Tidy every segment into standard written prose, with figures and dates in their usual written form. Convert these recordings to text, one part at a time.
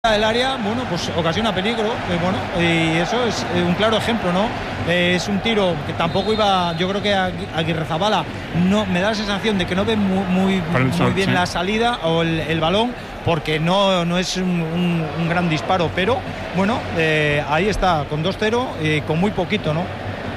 del área, bueno, pues ocasiona peligro, bueno, y eso es un claro ejemplo, ¿no? Es un tiro que tampoco iba, yo creo que Aguirrezabala no me da la sensación de que no ve muy bien la salida o el balón, porque no es un gran disparo, pero bueno, ahí está, con 2-0 con muy poquito, ¿no?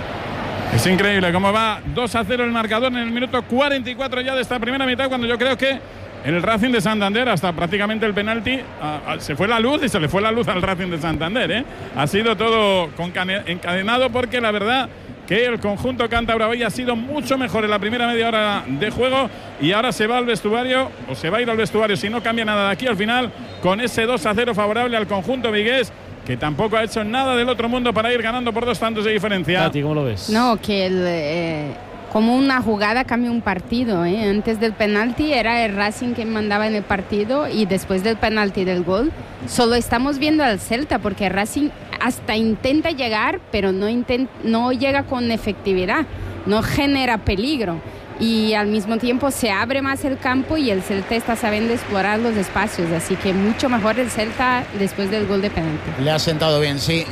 Es increíble cómo va 2-0 el marcador en el minuto 44 ya de esta primera mitad, cuando yo creo que el Racing de Santander, hasta prácticamente el penalti, se fue la luz y se le fue la luz al Racing de Santander, ¿eh? Ha sido todo encadenado, porque la verdad que el conjunto cántabro hoy ha sido mucho mejor en la primera media hora de juego, y ahora se va al vestuario, o se va a ir al vestuario si no cambia nada de aquí al final, con ese 2-0 favorable al conjunto vigués, que tampoco ha hecho nada del otro mundo para ir ganando por 2 tantos de diferencia. Tati, ¿cómo lo ves? No, que como una jugada cambia un partido, ¿eh? Antes del penalti era el Racing que mandaba en el partido, y después del penalti del gol solo estamos viendo al Celta, porque Racing hasta intenta llegar, pero no llega con efectividad, no genera peligro, y al mismo tiempo se abre más el campo y el Celta está sabiendo explorar los espacios, así que mucho mejor el Celta después del gol de penalti. Le ha sentado bien, sí.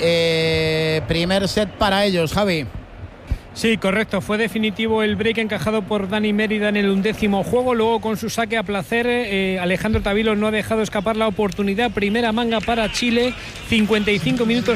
Primer set para ellos, Javi. Sí, correcto. Fue definitivo el break encajado por Dani Mérida en el 11º juego. Luego, con su saque a placer, Alejandro Tavilo no ha dejado escapar la oportunidad. Primera manga para Chile. 55 minutos,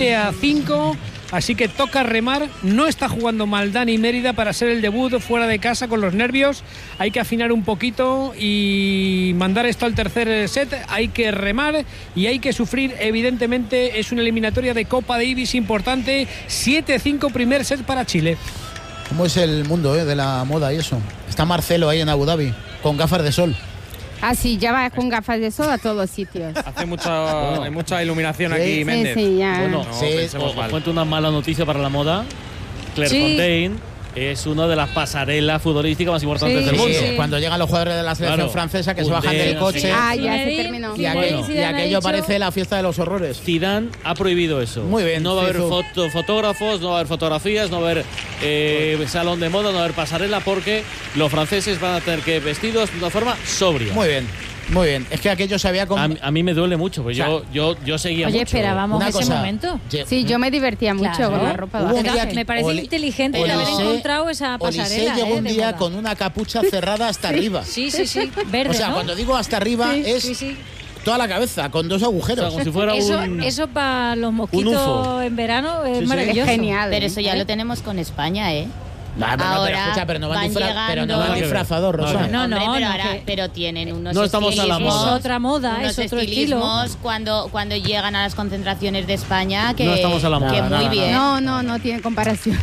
7-5. Así que toca remar. No está jugando mal Dani Mérida para ser el debut fuera de casa con los nervios. Hay que afinar un poquito y mandar esto al tercer set. Hay que remar y hay que sufrir. Evidentemente es una eliminatoria de Copa Davis importante. 7-5 primer set para Chile. ¿Cómo es el mundo de la moda y eso? Está Marcelo ahí en Abu Dhabi con gafas de sol. Ah, sí, ya va con gafas de sol a todos los sitios. Hay mucha iluminación aquí, Méndez. Sí, ya. Bueno, os cuento una mala noticia para la moda. Clairefontaine es una de las pasarelas futbolísticas más importantes del mundo. Sí. Cuando llegan los jugadores de la selección francesa que se bajan del coche. Ya se terminó. Y aquello parece la fiesta de los horrores. Zidane ha prohibido eso. Muy bien. No va a haber fotógrafos, no va a haber fotografías, no va a haber salón de moda, no va a haber pasarela, porque los franceses van a tener que ir vestidos de una forma sobria. Muy bien. Muy bien, es que aquello se había... A mí me duele mucho, pues yo seguía mucho. Oye, esperábamos ese momento. Sí, yo me divertía mucho con la ropa baja. Me parece inteligente el haber encontrado esa pasarela. Llegó un día con una capucha cerrada hasta arriba. Sí, verde, o sea, ¿no? cuando digo hasta arriba es toda la cabeza, con 2 agujeros. O sea, como si fuera eso para los mosquitos en verano es maravilloso. Es genial. Pero eso ya lo tenemos con España, ¿eh? Pero no van disfrazados, Rosa. No, pero tienen unos no estamos a la moda. Es otra moda, es otro estilo. Cuando llegan a las concentraciones de España, que no estamos a la moda. Que muy bien. No tiene comparación.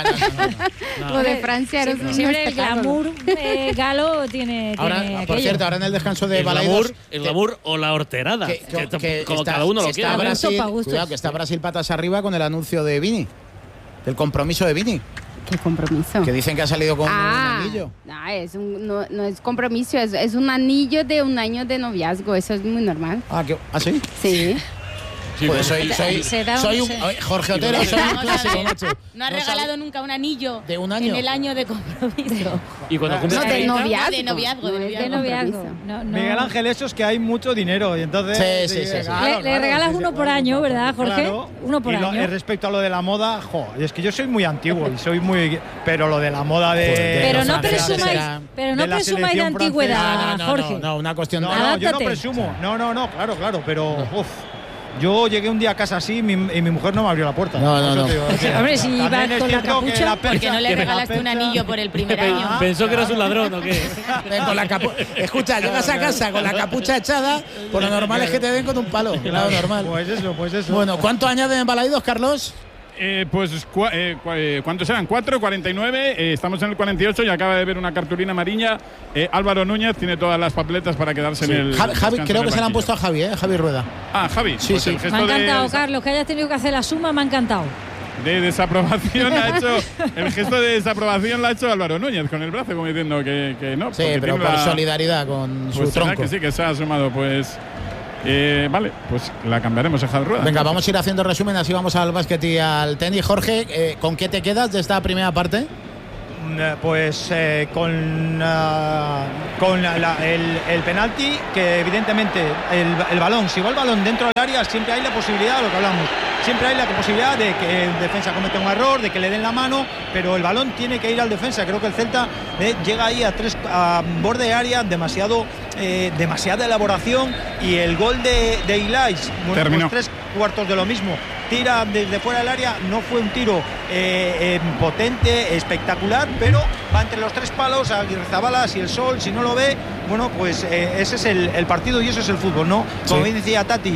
No. Lo de Francia era siempre el glamour galo tiene ahora, por cierto, ahora en el descanso de Balaidos, el glamour o la horterada, que como cada uno lo quiera. Cuidado, que está Brasil patas arriba con el anuncio de Vini, del compromiso de Vini. ¿Qué compromiso? Que dicen que ha salido con un anillo. No es compromiso, es un anillo de un año de noviazgo. Eso es muy normal. ¿Ah, sí? Sí. Pues soy un Jorge Otero, soy un clásico, macho. No ha regalado nunca un anillo de un año en el año de compromiso. Y cuando cumple de noviazgo. Miguel Ángel, eso es que hay mucho dinero y entonces le regalas uno por año, ¿verdad, Jorge? Claro. Uno por año. Respecto a lo de la moda, es que yo soy muy antiguo y soy muy, pero lo de la moda de pero no presumáis de antigüedad, Jorge. No, una cuestión de yo no presumo. No, claro, pero yo llegué un día a casa así y mi mujer no me abrió la puerta. No. Hombre, si iba con la capucha. Porque no le regalaste un anillo por el primer año. Pensó que eras un ladrón o qué. Escucha, llegas a casa con la capucha echada, por lo normal es que te den con un palo. Claro, normal. Pues eso. Bueno, ¿cuánto añaden en Balaidos, Carlos? ¿Cuántos eran? 4:49. Estamos en el 48 y acaba de ver una cartulina amarilla. Álvaro Núñez tiene todas las papeletas para quedarse en el. Javi, creo que se la han puesto a Javi, Javi Rueda. Ah, Javi. Sí. Me ha encantado, Carlos, que hayas tenido que hacer la suma, me ha encantado. De desaprobación el gesto de desaprobación lo ha hecho Álvaro Núñez con el brazo, como diciendo que no. Sí, pero por solidaridad con su tronco. Que sí, que se ha sumado, pues. Vale, pues la cambiaremos a Javi Rueda. Venga, vamos a ir haciendo resumen, así vamos al básquet y al tenis. Jorge, ¿con qué te quedas de esta primera parte? pues con el penalti, que evidentemente el balón, si va el balón dentro del área, siempre hay la posibilidad, lo que hablamos, siempre hay la posibilidad de que el defensa cometa un error, de que le den la mano, pero el balón tiene que ir al defensa. Creo que el Celta llega ahí a borde de área, demasiada elaboración, y el gol de Ilais, pues 3/4 de lo mismo. Tira desde fuera del área, no fue un tiro potente, espectacular, pero va entre los 3 palos. Aguirrezabala, si el sol, si no lo ve, bueno, pues ese es el partido y eso es el fútbol, ¿no? Como bien decía Tati,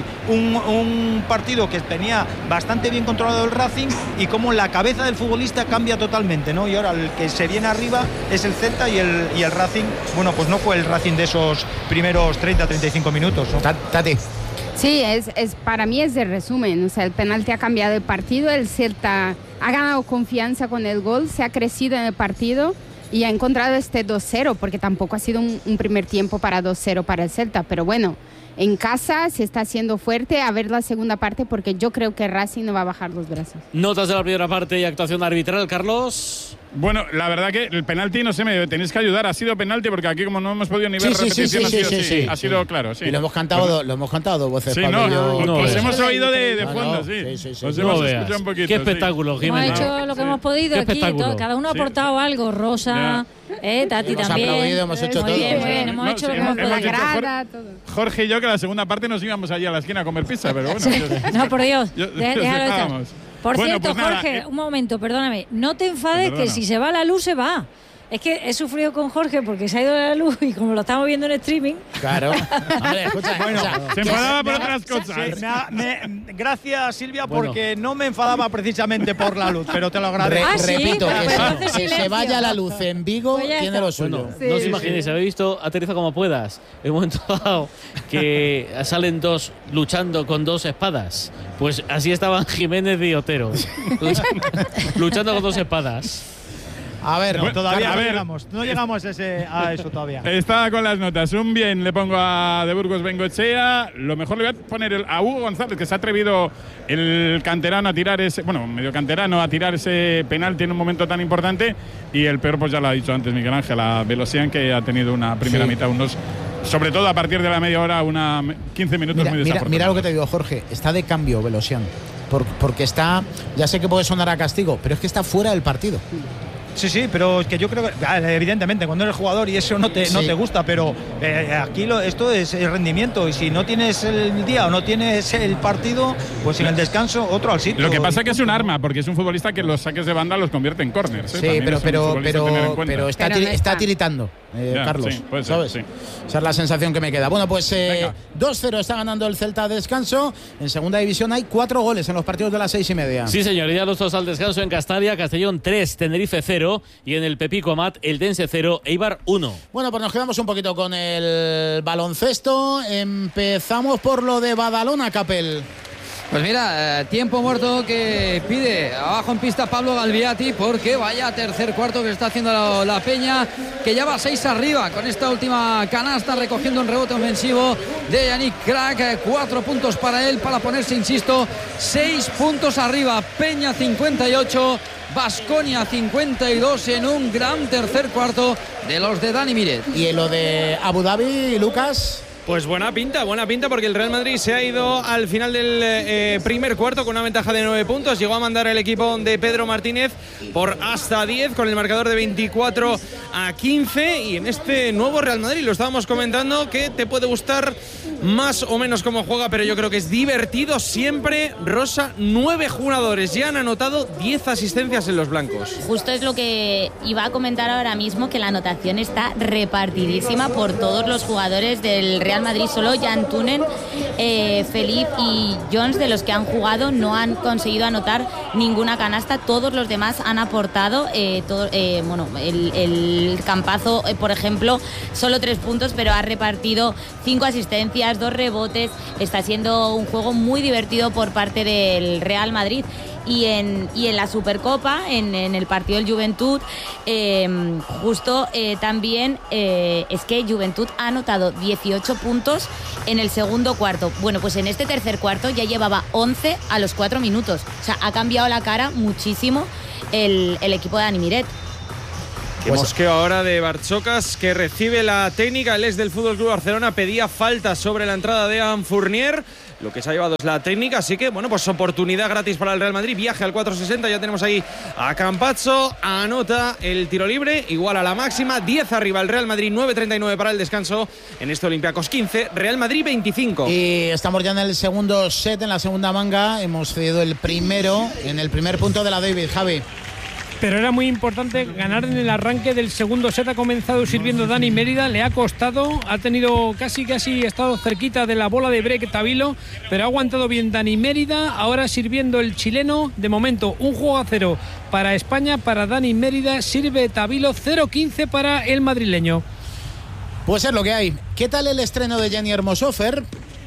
un partido que tenía bastante bien controlado el Racing, y como la cabeza del futbolista cambia totalmente, ¿no? Y ahora el que se viene arriba es el Celta, y el Racing, bueno, pues no fue el Racing de esos primeros 30-35 minutos, ¿no? Tati. Sí, para mí es el resumen. O sea, el penalti ha cambiado el partido, el Celta ha ganado confianza con el gol, se ha crecido en el partido y ha encontrado este 2-0, porque tampoco ha sido un primer tiempo para 2-0 para el Celta. Pero bueno, en casa se está haciendo fuerte. A ver la segunda parte, porque yo creo que Racing no va a bajar los brazos. Notas de la primera parte y actuación arbitral, Carlos. Bueno, la verdad que el penalti, no sé, me tenéis que ayudar. Ha sido penalti porque aquí, como no hemos podido ni ver repetición, ha sido claro. Sí. Y lo hemos cantado dos voces. Sí, os hemos oído de fondo, sí. Os hemos escuchado un poquito. Qué espectáculo, Jiménez. Hemos hecho lo que hemos podido aquí. Cada uno ha aportado algo. Rosa, Tati hemos también. Aplaudido, hemos hecho todo. Muy bien, hemos hecho lo que hemos podido. Jorge y yo, que la segunda parte nos íbamos allí a la esquina a comer pizza, pero bueno. No, por Dios. Déjalo estar. Por cierto, pues nada, Jorge, un momento, perdóname. No te enfades, que si se va la luz, se va. Es que he sufrido con Jorge porque se ha ido la luz y como lo estamos viendo en streaming. Claro. Hombre, escucha, se enfadaba por otras cosas. Gracias, Silvia, porque no me enfadaba precisamente por la luz, pero te lo agradezco. Repito, que se vaya la luz en Vigo, tiene lo suyo. No os imaginéis, habéis visto Aterriza como puedas. En un momento dado que salen dos luchando con 2 espadas. Pues así estaban Jiménez y Otero. luchando con 2 espadas. A ver, todavía no llegamos a eso todavía. Está con las notas. Un bien le pongo a De Burgos Bengoechea. Lo mejor le voy a poner a Hugo González, que se ha atrevido el canterano a tirar medio canterano a tirar ese penalti en un momento tan importante. Y el peor, pues ya lo ha dicho antes Miguel Ángel, a Velosian, que ha tenido una primera mitad, sobre todo a partir de la media hora, 15 minutos muy desafortunados. Mira lo que te digo, Jorge. Está de cambio Velosian. Porque está, ya sé que puede sonar a castigo, pero es que está fuera del partido. Sí, pero es que yo creo que evidentemente cuando eres jugador y eso no te gusta, pero aquí esto es el rendimiento, y si no tienes el día o no tienes el partido, pues en el descanso otro al sitio. Lo que pasa es que es un arma, porque es un futbolista que los saques de banda los convierte en córners. Sí, pero está tiritando, Carlos, sí, ¿sabes? Sí. Esa es la sensación que me queda. Bueno, pues 2-0 está ganando el Celta a descanso. En segunda división hay 4 goles en los partidos de las 6:30. Sí, señor, ya los 2 al descanso en Castalia, Castellón 3, Tenerife 0. Y en el Pepico Amat, el Dense 0, Eibar 1. Bueno, pues nos quedamos un poquito con el baloncesto. Empezamos por lo de Badalona, Capel. Pues mira, tiempo muerto que pide abajo en pista Pablo Galviati, porque vaya tercer cuarto que está haciendo la Peña, que ya va 6 arriba con esta última canasta, recogiendo un rebote ofensivo de Yannick Crack. 4 puntos para él, para ponerse, insisto, 6 puntos arriba. Peña 58, Baskonia 52 en un gran tercer cuarto de los de Dani Miret. Y en lo de Abu Dhabi, Lucas. Pues buena pinta, porque el Real Madrid se ha ido al final del primer cuarto con una ventaja de 9 puntos. Llegó a mandar el equipo de Pedro Martínez por hasta 10 con el marcador de 24-15. Y en este nuevo Real Madrid, lo estábamos comentando, que te puede gustar más o menos cómo juega, pero yo creo que es divertido siempre. Rosa, 9 jugadores ya han anotado 10 asistencias en los blancos. Justo es lo que iba a comentar ahora mismo, que la anotación está repartidísima por todos los jugadores del Real Madrid. Solo Jan Tunen, Felipe y Jones, de los que han jugado, no han conseguido anotar ninguna canasta. Todos los demás han aportado. El Campazo, por ejemplo, solo 3 puntos, pero ha repartido 5 asistencias, 2 rebotes. Está siendo un juego muy divertido por parte del Real Madrid. Y en la Supercopa, en el partido del Juventud, también es que Juventud ha anotado 18 puntos en el segundo cuarto. Bueno, pues en este tercer cuarto ya llevaba 11 a los 4 minutos. O sea, ha cambiado la cara muchísimo el equipo de Dani Miret. Y mosqueo ahora de Barchocas, que recibe la técnica. El ex del FC Barcelona pedía falta sobre la entrada de Evan Fournier. Lo que se ha llevado es la técnica, así que bueno, pues oportunidad gratis para el Real Madrid. Viaje al 4.60, ya tenemos ahí a Campazzo, anota el tiro libre, igual a la máxima, 10 arriba el Real Madrid, 9.39 para el descanso en este Olympiacos 15, Real Madrid 25. Y estamos ya en el segundo set, en la segunda manga, hemos cedido el primero, en el primer punto de la David, Javi. Pero era muy importante ganar en el arranque del segundo set. Ha comenzado sirviendo Dani Mérida, le ha costado, ha tenido casi estado cerquita de la bola de break Tavilo, pero ha aguantado bien Dani Mérida. Ahora sirviendo el chileno, de momento 1-0 para España, para Dani Mérida, sirve Tavilo, 0-15 para el madrileño. Pues es lo que hay. ¿Qué tal el estreno de Jenny Hermoso, Fer?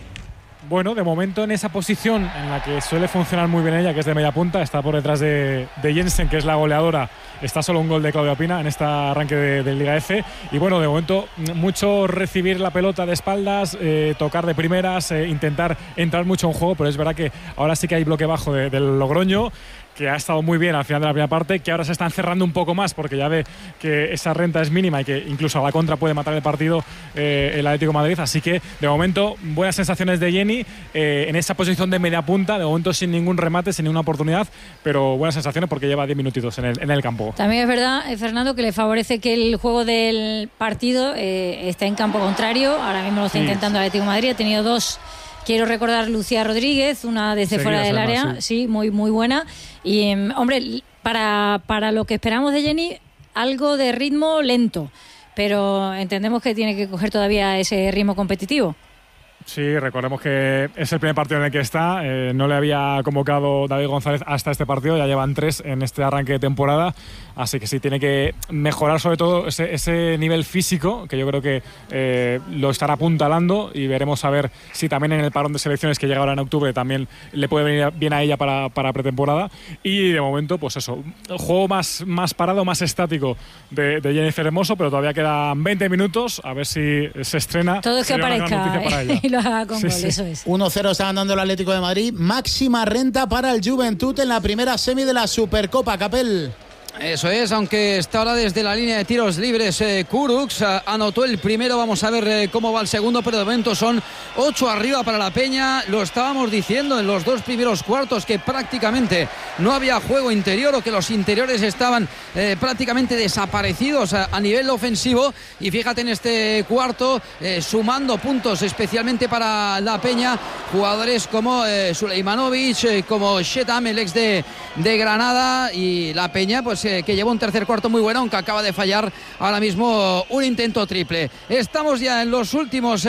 Bueno, de momento en esa posición en la que suele funcionar muy bien ella, que es de media punta, está por detrás de Jensen, que es la goleadora. Está solo un gol de Claudia Pina en este arranque de Liga F. Y bueno, de momento mucho recibir la pelota de espaldas, tocar de primeras, intentar entrar mucho en juego, pero es verdad que ahora sí que hay bloque bajo del Logroño, que ha estado muy bien al final de la primera parte, que ahora se están cerrando un poco más porque ya ve que esa renta es mínima y que incluso a la contra puede matar el partido el Atlético de Madrid. Así que de momento buenas sensaciones de Jenny en esa posición de media punta, de momento sin ningún remate, sin ninguna oportunidad, pero buenas sensaciones porque lleva 10 minutitos en el campo. También es verdad, Fernando, que le favorece que el juego del partido esté en campo contrario. Ahora mismo lo está intentando el Atlético de Madrid, ha tenido dos. Quiero recordar Lucía Rodríguez, una desde fuera del área, sí, muy buena. Y, hombre, para lo que esperamos de Jenny, algo de ritmo lento, pero entendemos que tiene que coger todavía ese ritmo competitivo. Sí, recordemos que es el primer partido en el que está. No le había convocado David González hasta este partido. Ya llevan 3 en este arranque de temporada. Así que sí, tiene que mejorar sobre todo ese nivel físico, que yo creo que lo estará apuntalando. Y veremos a ver si también en el parón de selecciones que llega ahora en octubre también le puede venir bien a ella para pretemporada. Y de momento, pues eso, juego más parado, más estático de Jennifer Hermoso, pero todavía quedan 20 minutos. A ver si se estrena. Todo es que aparezca. Lo haga con gol, eso es. 1-0 está ganando el Atlético de Madrid. Máxima renta para el Juventud en la primera semi de la Supercopa, Capel. Eso es, aunque está ahora desde la línea de tiros libres Kurucs, anotó el primero, vamos a ver cómo va el segundo, pero de momento son 8 arriba para la Peña. Lo estábamos diciendo en los 2 primeros cuartos, que prácticamente no había juego interior, o que los interiores estaban prácticamente desaparecidos a nivel ofensivo, y fíjate en este cuarto sumando puntos especialmente para la Peña, jugadores como Suleimanovic, como Shetam, el ex de Granada, y la Peña pues que lleva un tercer cuarto muy bueno, aunque acaba de fallar ahora mismo un intento triple. Estamos ya en los últimos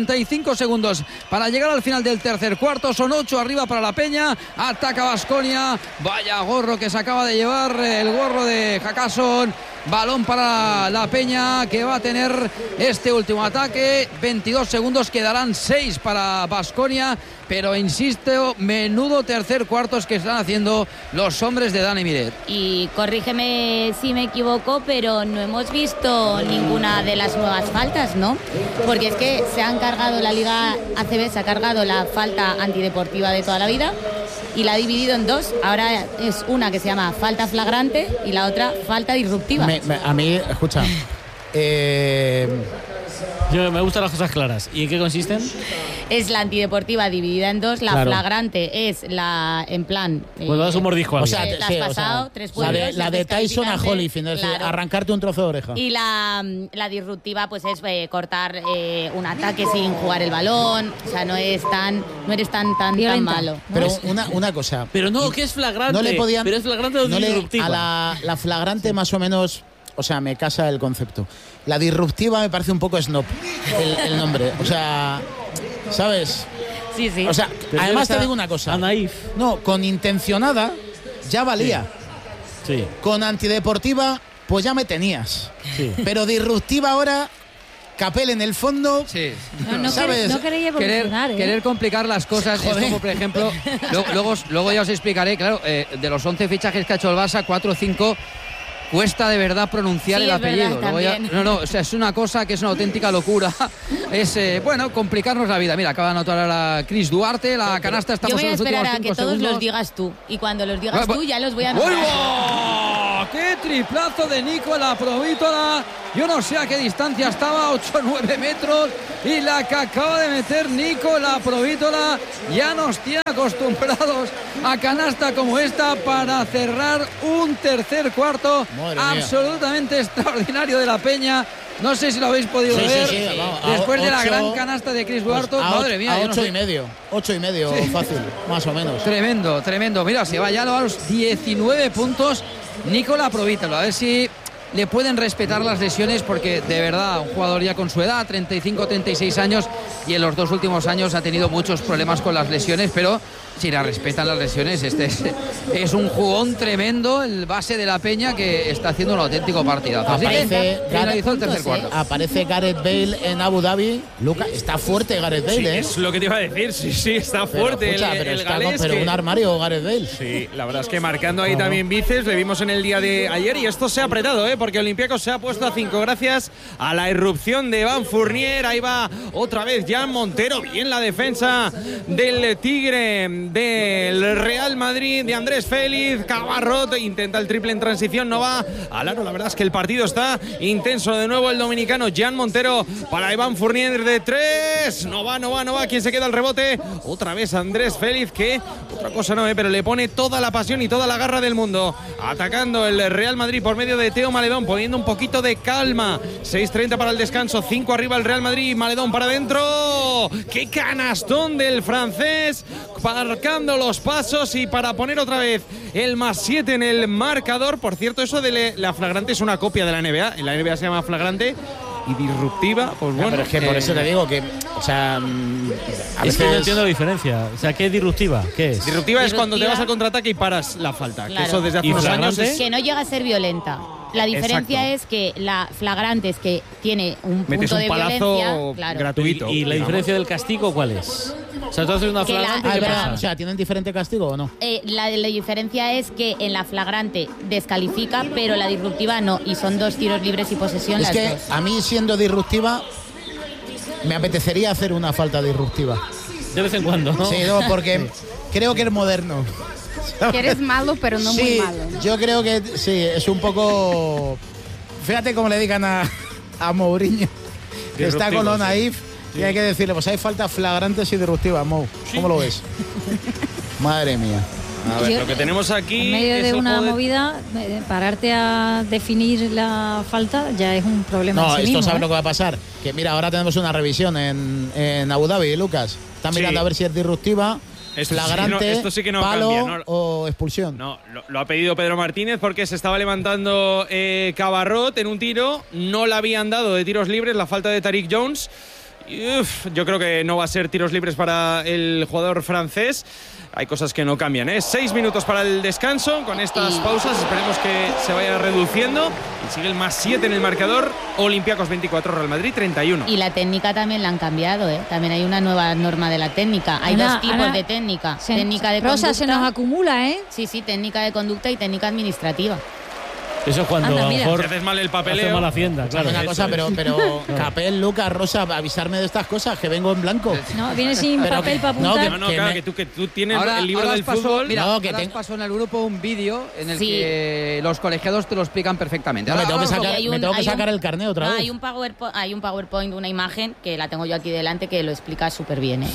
35 segundos para llegar al final del tercer cuarto. Son 8 arriba para la Peña. Ataca Baskonia. Vaya gorro que se acaba de llevar, el gorro de Jacasson. Balón para la Peña, que va a tener este último ataque. 22 segundos, quedarán 6 para Baskonia, pero insisto, menudo tercer cuartos que están haciendo los hombres de Dani Miret. Y corrígeme si me equivoco, pero no hemos visto ninguna de las nuevas faltas, ¿no? Porque es que se han cargado, la Liga ACB se ha cargado la falta antideportiva de toda la vida y la ha dividido en 2. Ahora es una que se llama falta flagrante y la otra falta disruptiva. A mí, escucha, Yo me gustan las cosas claras. ¿Y en qué consisten? Es la antideportiva dividida en 2, la flagrante es la, en plan... Cuando das un mordisco a alguien. O sea, te has pasado 3 puntos. La de Tyson a Holyfield, claro. Arrancarte un trozo de oreja. Y la disruptiva pues es cortar un ataque sin jugar el balón. O sea, no eres tan malo. Pero una cosa. Pero no, que es flagrante. No le podían, pero es flagrante o disruptiva. A la flagrante más o menos... O sea, me casa el concepto. La disruptiva me parece un poco snob el nombre. O sea, ¿sabes? Sí. O sea, pero además te digo una cosa. Naif. No, con intencionada ya valía. Sí. Con antideportiva, pues ya me tenías. Sí. Pero disruptiva ahora... Capel en el fondo, sí. ¿sabes? No queréis evolucionar, querer complicar las cosas. Es como, por ejemplo, luego ya os explicaré, claro, de los 11 fichajes que ha hecho el Barça, 4 o 5 cuesta de verdad pronunciar el apellido. O sea, es una cosa que es una auténtica locura. Es, complicarnos la vida. Mira, acaba de anotar ahora Chris Duarte, la canasta, estamos en los últimos 5 segundos. Yo voy a esperar a que todos los digas tú, y cuando los digas tú ya los voy a anotar. ¡Qué triplazo de Nikola Provítola! Yo no sé a qué distancia estaba, 8 o 9 metros. Y la que acaba de meter Nikola Provítola. Ya nos tiene acostumbrados a canasta como esta para cerrar un tercer cuarto absolutamente extraordinario de la Peña. No sé si lo habéis podido ver. Sí, vamos, después de la gran canasta de Chris Duarte. Madre mía. 8 y medio. 8 y medio, fácil, más o menos. Tremendo, tremendo. Mira, se va ya a los 19 puntos Nikola Provítola. A ver si le pueden respetar las lesiones, porque de verdad, un jugador ya con su edad, 35, 36 años, y en los 2 últimos años ha tenido muchos problemas con las lesiones, pero si la respetan las lesiones, este es un jugón tremendo, el base de la Peña, que está haciendo un auténtico partidazo. Finalizó el tercer cuarto. Aparece Gareth Bale en Abu Dhabi. Lucas, está fuerte Gareth Bale, sí, Es lo que te iba a decir, sí, está fuerte. Pero un armario Gareth Bale. Sí, la verdad es que marcando ahí también bíceps, le vimos en el día de ayer, y esto se ha apretado, porque Olympiacos se ha puesto a 5 gracias a la irrupción de Evan Fournier. Ahí va otra vez Jan Montero, bien la defensa del Tigre del Real Madrid, de Andrés Félix. Cabarrot intenta el triple en transición, no va al aro. La verdad es que el partido está intenso. De nuevo el dominicano Jan Montero para Evan Fournier de 3, no va. ¿Quién se queda el rebote? Otra vez Andrés Félix, que otra cosa no, pero le pone toda la pasión y toda la garra del mundo, atacando el Real Madrid por medio de Teo Maledón, poniendo un poquito de calma. 6:30 para el descanso, 5 arriba el Real Madrid. Maledón para adentro, qué canastón del francés, marcando los pasos y para poner otra vez el +7 en el marcador. Por cierto, eso de la flagrante es una copia de la NBA. En la NBA se llama flagrante y disruptiva, pues bueno. Pero es que por eso te digo que, o sea, a veces no entiendo la diferencia. O sea, ¿qué es disruptiva? ¿Qué es? Disruptiva es cuando te vas al contraataque y paras la falta. Claro. Que eso desde hace unos años es que no llega a ser violenta. La diferencia es que la flagrante es que tiene un punto de violencia, claro, gratuito. ¿Y la diferencia del castigo cuál es? O sea, tú haces una flagrante, ¿qué pasa? O sea, ¿tienen diferente castigo o no? La diferencia es que en la flagrante descalifica, pero la disruptiva no. Y son 2 tiros libres y posesión. Es las que dos. a mí, siendo disruptiva, me apetecería hacer una falta disruptiva. De vez en cuando, ¿no? Sí, no, porque creo que es moderno. Que eres malo, pero no muy malo, ¿no? Yo creo que sí, es un poco... Fíjate cómo le digan a Mourinho, que está con lo naif, y hay que decirle, pues hay faltas flagrantes y disruptivas, Mou. ¿Cómo lo ves? Madre mía. A ver, lo que tenemos aquí en medio es de el una juego movida, pararte a definir la falta ya es un problema. No, en sí esto mismo, sabes lo que va a pasar. Que mira, ahora tenemos una revisión en Abu Dhabi, Lucas. Están mirando a ver si es disruptiva, flagrante, esto sí que no palo cambia, ¿no? o expulsión. No, lo ha pedido Pedro Martínez porque se estaba levantando Cabarrot en un tiro. No le habían dado de tiros libres la falta de Tariq Jones. Yo creo que no va a ser tiros libres para el jugador francés. Hay cosas que no cambian, 6 minutos para el descanso. Con estas pausas esperemos que se vaya reduciendo. Y sigue el +7 en el marcador. Olympiacos 24, Real Madrid 31. Y la técnica también la han cambiado, También hay una nueva norma de la técnica. Hay 2 tipos de técnica. Técnica de conducta. Rosa, se nos acumula, Sí, técnica de conducta y técnica administrativa. Eso es cuando a lo mejor si haces mal el papeleo, hace mala hacienda, claro. Una cosa, pero Capel, Lucas, Rosa, avisarme de estas cosas, que vengo en blanco. No, viene sin papel para apuntar. Claro, que tú tienes el libro ahora del fútbol. Mira, ahora os paso en el grupo un vídeo en el que los colegiados te lo explican perfectamente. Me tengo que sacar el carné otra vez. Hay un PowerPoint, una imagen que la tengo yo aquí delante que lo explica súper bien,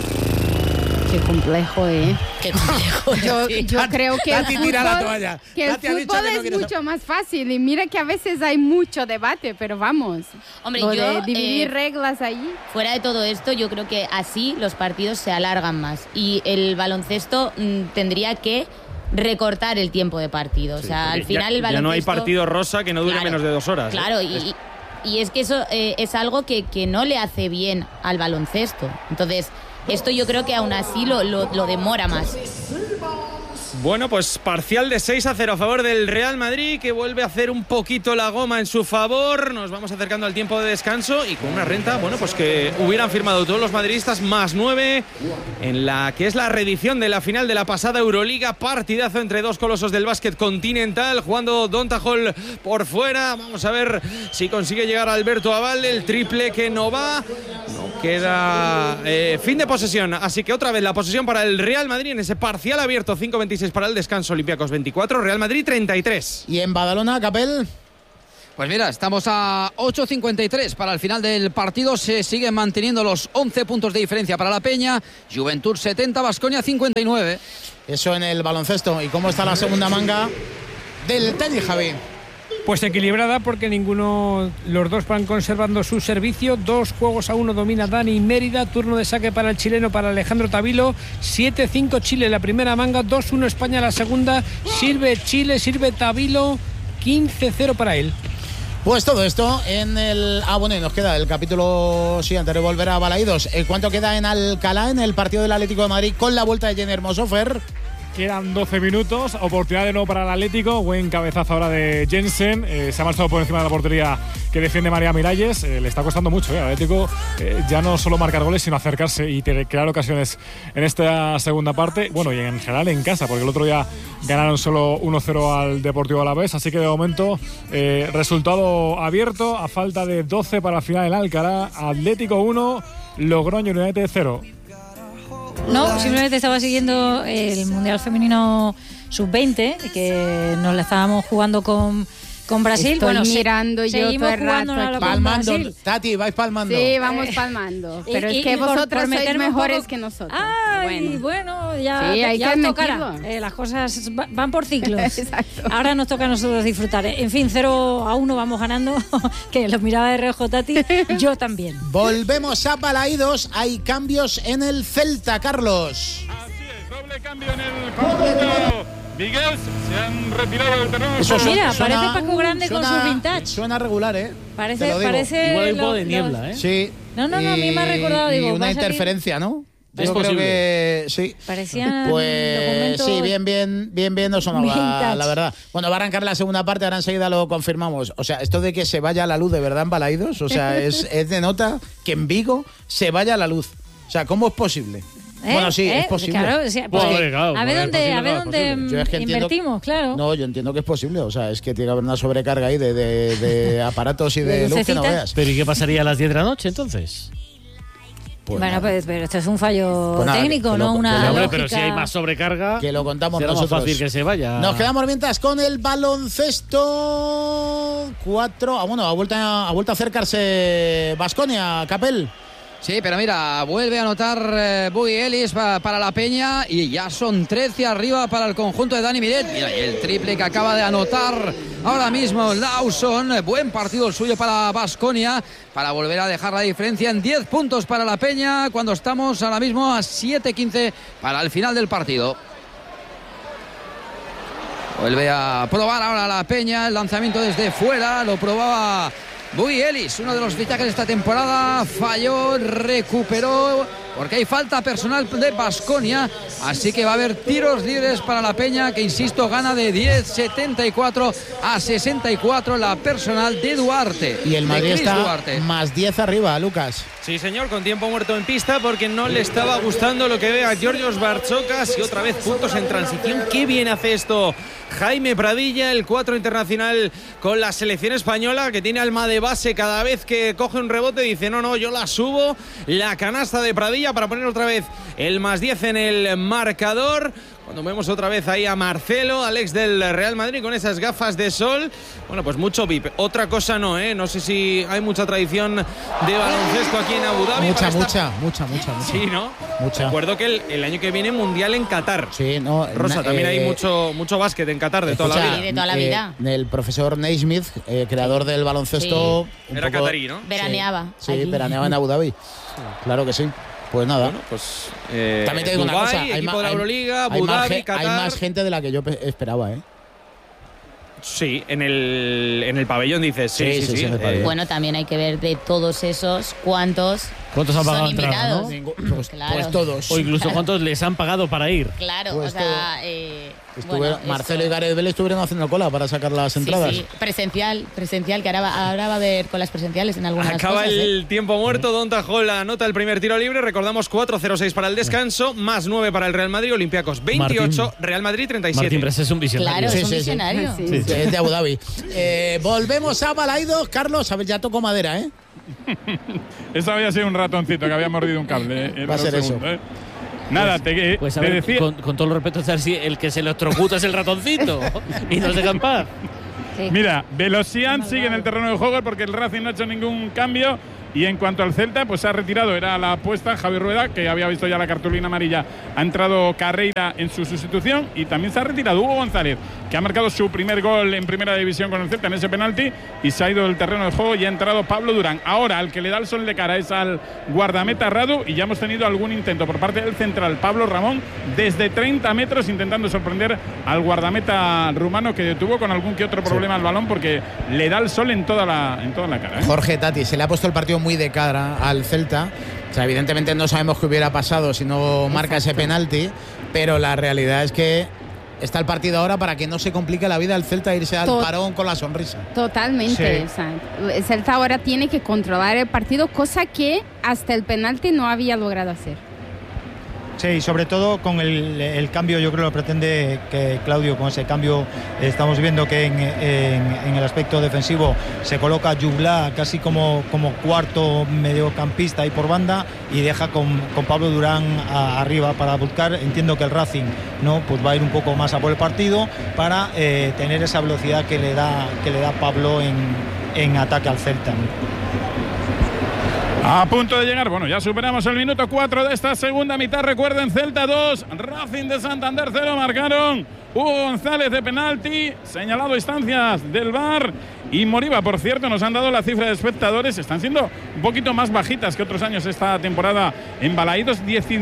Qué complejo, Qué complejo. Yo creo que el fútbol es mucho más fácil. Y mira que a veces hay mucho debate, pero vamos. Hombre, de dividir reglas ahí. Fuera de todo esto, yo creo que así los partidos se alargan más. Y el baloncesto tendría que recortar el tiempo de partido. O sea, al final el baloncesto... Ya no hay partido rosa que no dure menos de 2 horas. Claro, y es que eso es algo que no le hace bien al baloncesto. Entonces... esto yo creo que aún así lo demora más. Bueno, pues parcial de 6-0 a favor del Real Madrid, que vuelve a hacer un poquito la goma en su favor. Nos vamos acercando al tiempo de descanso y con una renta, bueno, pues que hubieran firmado todos los madridistas +9 en la que es la reedición de la final de la pasada Euroliga. Partidazo entre 2 colosos del básquet continental, jugando Donta Hall por fuera. Vamos a ver si consigue llegar Alberto Avalde, el triple que no va. No queda fin de posesión. Así que otra vez la posesión para el Real Madrid en ese parcial abierto. 5-26 para el descanso. Olympiacos 24, Real Madrid 33. Y en Badalona, Capel. Pues mira, estamos a 8.53 para el final del partido. Se siguen manteniendo los 11 puntos de diferencia para la Peña. Juventud 70, Baskonia 59. Eso en el baloncesto. ¿Y cómo está la segunda manga del tenis, Javi? Pues equilibrada porque los dos van conservando su servicio. 2-1 domina Dani Mérida. Turno de saque para el chileno, para Alejandro Tavilo. 7-5 Chile la primera manga. 2-1 España la segunda. Sirve Chile, sirve Tavilo. 15-0 para él. Pues todo esto en el... bueno, y nos queda el capítulo siguiente de volver a Balaídos. ¿Cuánto queda en Alcalá en el partido del Atlético de Madrid con la vuelta de Jenny Hermoso, Fer? Quedan 12 minutos, oportunidad de nuevo para el Atlético, buen cabezazo ahora de Jensen, se ha marchado por encima de la portería que defiende María Miralles, le está costando mucho al Atlético ya no solo marcar goles sino acercarse y crear ocasiones en esta segunda parte, bueno, y en general en casa, porque el otro día ganaron solo 1-0 al Deportivo Alavés, así que de momento resultado abierto a falta de 12 para la final en Alcalá. Atlético 1, Logroño United 0. No, simplemente estaba siguiendo el Mundial Femenino Sub-20, que nos la estábamos jugando con Brasil. Estoy mirando yo seguimos todo el jugando rato. Palmando, Tati, vais palmando. Sí, vamos palmando. Pero es que vosotros sois mejores que nosotros. Ay, bueno, ya, sí, hay ya que tocará. Las cosas van por ciclos. Exacto. Ahora nos toca a nosotros disfrutar. En fin, 0-1 vamos ganando. Que los miraba de reojo Tati. Yo también. Volvemos a Balaídos. Hay cambios en el Celta, Carlos. Así es, doble cambio en el conjunto. Miguel, se han retirado del terreno. Mira, parece Paco Grande con su vintage. Suena regular, ¿eh? Parece igual hay un poco de niebla, ¿eh? Sí. No, a mí me ha recordado, y digo, una interferencia, ¿no? Es Yo posible. creo que sí. Parecían Pues sí, bien no sonaba, vintage. la verdad. Bueno, va a arrancar la segunda parte, ahora enseguida lo confirmamos. O sea, esto de que se vaya la luz de verdad en Balaídos, o sea, es de nota que en Vigo se vaya la luz. O sea, ¿cómo es posible? Bueno, sí, es posible. Claro, o sea, pues, a ver dónde Yo es que invertimos, claro. No, yo entiendo que es posible. O sea, es que tiene que haber una sobrecarga ahí de aparatos y de luz que no veas. ¿Pero y qué pasaría a las 10 de la noche entonces? Pues bueno, nada. pero esto es un fallo Pues nada, técnico, que no una Hombre, lógica. pero si hay más sobrecarga, que lo contamos será nosotros. más fácil que se vaya. Nos quedamos mientras con el baloncesto 4. Ha vuelto a acercarse Baskonia, Capel. Sí, pero mira, vuelve a anotar Buggy Ellis para la Peña y ya son 13 arriba para el conjunto de Dani Miret. Mira, y el triple que acaba de anotar ahora mismo Lawson. Buen partido el suyo para Baskonia, para volver a dejar la diferencia en 10 puntos para la Peña, cuando estamos ahora mismo a 7-15 para el final del partido. Vuelve a probar ahora la Peña, el lanzamiento desde fuera, lo probaba Buggy Ellis, uno de los fichajes de esta temporada, falló, recuperó, porque hay falta personal de Baskonia, así que va a haber tiros libres para la Peña, que insisto, gana de 10-74 a 64 la personal de Duarte. Y el Madrid está Duarte. más 10 arriba, Lucas. Sí, señor, con tiempo muerto en pista porque no le estaba gustando lo que ve a Georgios Bartzokas y otra vez puntos en transición. Qué bien hace esto Jaime Pradilla, el 4 internacional con la selección española, que tiene alma de base. Cada vez que coge un rebote dice no, yo la subo. La canasta de Pradilla para poner otra vez el más 10 en el marcador. Cuando vemos otra vez ahí a Marcelo, Alex del Real Madrid con esas gafas de sol. Bueno, pues mucho VIP. Otra cosa no, ¿eh? No sé si hay mucha tradición de baloncesto aquí en Abu Dhabi. Mucha. Sí, ¿no? Mucha. Recuerdo que el año que viene Mundial en Qatar. Sí, no. Rosa, también hay mucho básquet en Qatar de toda la vida. Sí, de toda la vida. El profesor Naismith, creador del baloncesto. Sí. Era catarí, ¿no? Veraneaba. Sí, allí. veraneaba en Abu Dhabi. Claro que sí. Pues nada. Bueno, pues también te digo Dubái, una cosa, equipo de la Euroliga, Abu Dhabi, Qatar. Hay más gente de la que yo esperaba, ¿eh? Sí, en el pabellón dices. Sí. en el pabellón. Bueno, también hay que ver de todos esos cuántos han pagado son entrada, invitados. ¿no? Claro. Pues todos. O incluso cuántos les han pagado para ir. Claro, Pues o sea, Marcelo eso. y Gareth Bale estuvieron haciendo cola para sacar las entradas. Sí, presencial, que ahora va a haber colas presenciales en algunas Acaba cosas. el tiempo muerto. Don Tajol anota el primer tiro libre. Recordamos 4-0-6 para el descanso, más 9 para el Real Madrid. Olympiacos 28, Real Madrid 37. Martín Bres es un visionario. Claro, es un visionario. Sí, es de Abu Dhabi. Volvemos a Balaidos. Carlos, a ver, ya tocó madera, ¿eh? Eso había sido un ratoncito que había mordido un cable. Va a ser segundo, eso. Nada, pues a ver, decía. Con todo el respeto, si el que se electrocuta es el ratoncito y nos deja en paz. Sí. Mira, Velosian sigue en el terreno de juego porque el Racing no ha hecho ningún cambio. Y en cuanto al Celta, pues se ha retirado, era la apuesta Javier Rueda, que había visto ya la cartulina amarilla. Ha entrado Carreira en su sustitución y también se ha retirado Hugo González, que ha marcado su primer gol en primera división con el Celta en ese penalti y se ha ido del terreno de juego y ha entrado Pablo Durán. Ahora, al que le da el sol de cara es al guardameta Radu y ya hemos tenido algún intento por parte del central Pablo Ramón desde 30 metros intentando sorprender al guardameta rumano, que detuvo con algún que otro problema al balón porque le da el sol en toda la cara. Jorge, Tati, se le ha puesto el partido muy de cara al Celta. O sea, evidentemente no sabemos qué hubiera pasado si no marca ese penalti, pero la realidad es que está el partido ahora para que no se complique la vida al Celta irse al parón con la sonrisa. Totalmente. Sí. O sea, el Celta ahora tiene que controlar el partido, cosa que hasta el penalti no había logrado hacer. Sí, sobre todo con el cambio, yo creo que pretende que Claudio, con ese cambio, estamos viendo que en el aspecto defensivo se coloca Jubla casi como cuarto mediocampista ahí por banda y deja con Pablo Durán arriba para buscar. Entiendo que el Racing pues va a ir un poco más a por el partido para tener esa velocidad que le da Pablo en ataque al Celta. A punto de llegar, bueno, ya superamos el minuto 4 de esta segunda mitad. Recuerden, Celta 2, Racing de Santander 0, marcaron Hugo González de penalti, señalado a instancias del VAR, y Moriba. Por cierto, nos han dado la cifra de espectadores, están siendo un poquito más bajitas que otros años esta temporada en Balaídos,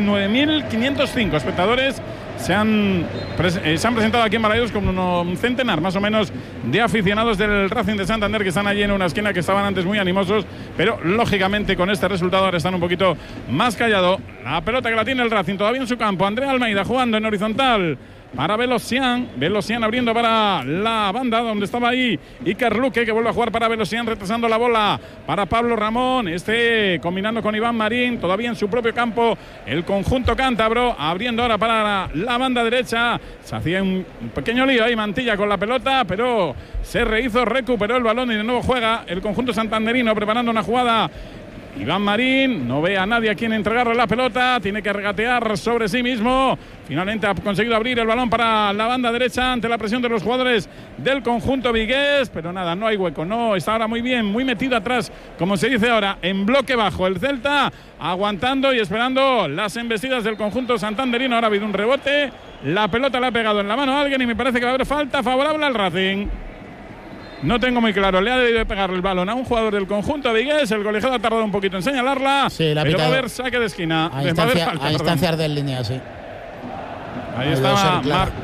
19.505 espectadores. Se han presentado aquí en Balaídos con un centenar más o menos de aficionados del Racing de Santander, que están allí en una esquina, que estaban antes muy animosos, pero lógicamente con este resultado ahora están un poquito más callados. La pelota que la tiene el Racing todavía en su campo, Andrea Almeida jugando en horizontal para Velosian abriendo para la banda donde estaba ahí Iker Luque, que vuelve a jugar para Velosian, retrasando la bola para Pablo Ramón, combinando con Iván Marín, todavía en su propio campo el conjunto cántabro, abriendo ahora para la banda derecha. Se hacía un pequeño lío ahí Mantilla con la pelota, pero se rehizo, recuperó el balón y de nuevo juega el conjunto santanderino preparando una jugada. Iván Marín no ve a nadie a quien entregarle la pelota, tiene que regatear sobre sí mismo. Finalmente ha conseguido abrir el balón para la banda derecha ante la presión de los jugadores del conjunto vigués, pero nada, no hay hueco, no, está ahora muy bien, muy metido atrás, como se dice ahora, en bloque bajo el Celta, aguantando y esperando las embestidas del conjunto santanderino. Ahora ha habido un rebote, la pelota le ha pegado en la mano a alguien y me parece que va a haber falta favorable al Racing. No tengo muy claro, le ha debido pegar el balón a un jugador del conjunto vigués, el colegiado ha tardado un poquito en señalarla, sí, pero va a haber saque de esquina. A instancias de línea, sí. Ahí estaba Marc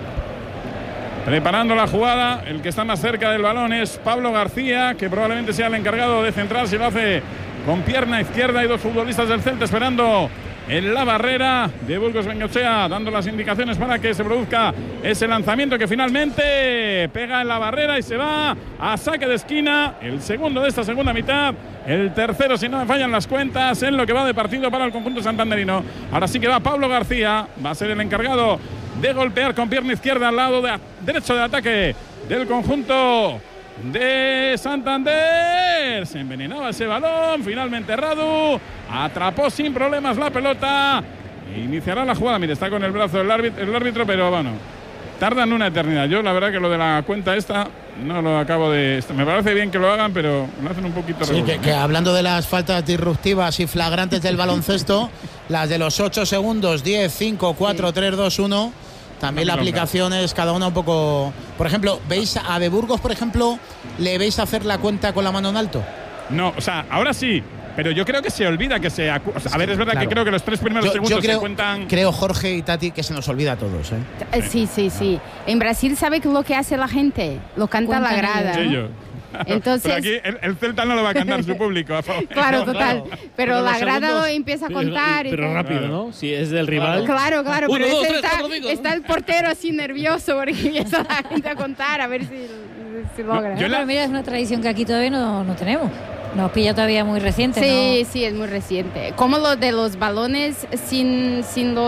preparando la jugada. El que está más cerca del balón es Pablo García, que probablemente sea el encargado de centrar, si lo hace con pierna izquierda. Hay dos futbolistas del Celta esperando en la barrera de Burgos Bengoechea, dando las indicaciones para que se produzca ese lanzamiento que finalmente pega en la barrera y se va a saque de esquina. El segundo de esta segunda mitad, el tercero, si no me fallan las cuentas, en lo que va de partido para el conjunto santanderino. Ahora sí que va Pablo García, va a ser el encargado de golpear con pierna izquierda al lado derecho de ataque del conjunto de Santander. Se envenenaba ese balón, finalmente Radu atrapó sin problemas la pelota e iniciará la jugada. Mire, está con el brazo el árbitro, pero bueno, tardan una eternidad. Yo la verdad que lo de la cuenta esta no lo acabo de... Me parece bien que lo hagan, pero lo hacen un poquito... Sí, que hablando de las faltas disruptivas y flagrantes del baloncesto, las de los 8 segundos, 10, 5, 4, 3, 2, 1... También la aplicación es cada una un poco... Por ejemplo, ¿veis a De Burgos, por ejemplo, le veis hacer la cuenta con la mano en alto? No, o sea, ahora sí, pero yo creo que se olvida que se... O sea, a ver, es verdad, claro, que creo que los 3 primeros segundos se cuentan... Creo, Jorge y Tati, que se nos olvida a todos, ¿eh? Sí. En Brasil, ¿sabe lo que hace la gente? Lo canta la grada. Ellos. Entonces, pero aquí el Celta no lo va a cantar su público a favor. Claro, total. Pero la grada lo empieza a contar. Pero rápido, ¿no? Si es del rival. Claro. Pero está el portero así nervioso porque empieza la gente a contar a ver si logra. Pero mira, es una tradición que aquí todavía no tenemos. Nos pilla todavía muy reciente. Sí, es muy reciente. Como lo de los balones sin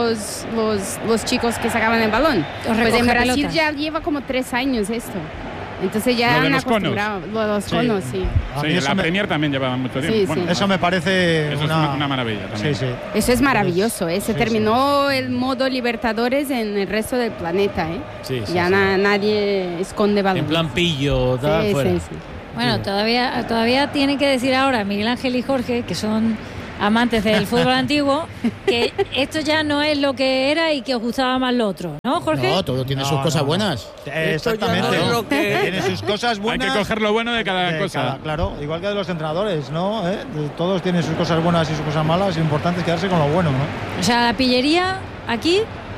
los chicos que sacaban el balón. Pues en Brasil ya lleva como 3 años esto. Entonces ya Lo de han los acostumbrado los conos, sí. Sí, en la Premier también llevaban mucho tiempo. Sí, Bueno, sí. Eso me parece eso es una maravilla también. Sí, sí. Eso es maravilloso, ¿eh? Se Sí, terminó el modo Libertadores en el resto del planeta, ¿eh? Sí, sí, ya sí. Nadie esconde balón. En plan pillo, tal, Sí, fuera. sí, sí. Bueno, todavía tienen que decir ahora Miguel Ángel y Jorge, que son amantes del fútbol antiguo, que esto ya no es lo que era y que os gustaba más lo otro, ¿no, Jorge? No, todo tiene sus cosas buenas. Exactamente. Esto ya no es lo que- Tiene sus cosas buenas. Hay que coger lo bueno de cada cosa. Claro, igual que de los entrenadores, ¿no? Todos tienen sus cosas buenas y sus cosas malas. Lo importante es quedarse con lo bueno, ¿no? O sea, la pillería aquí,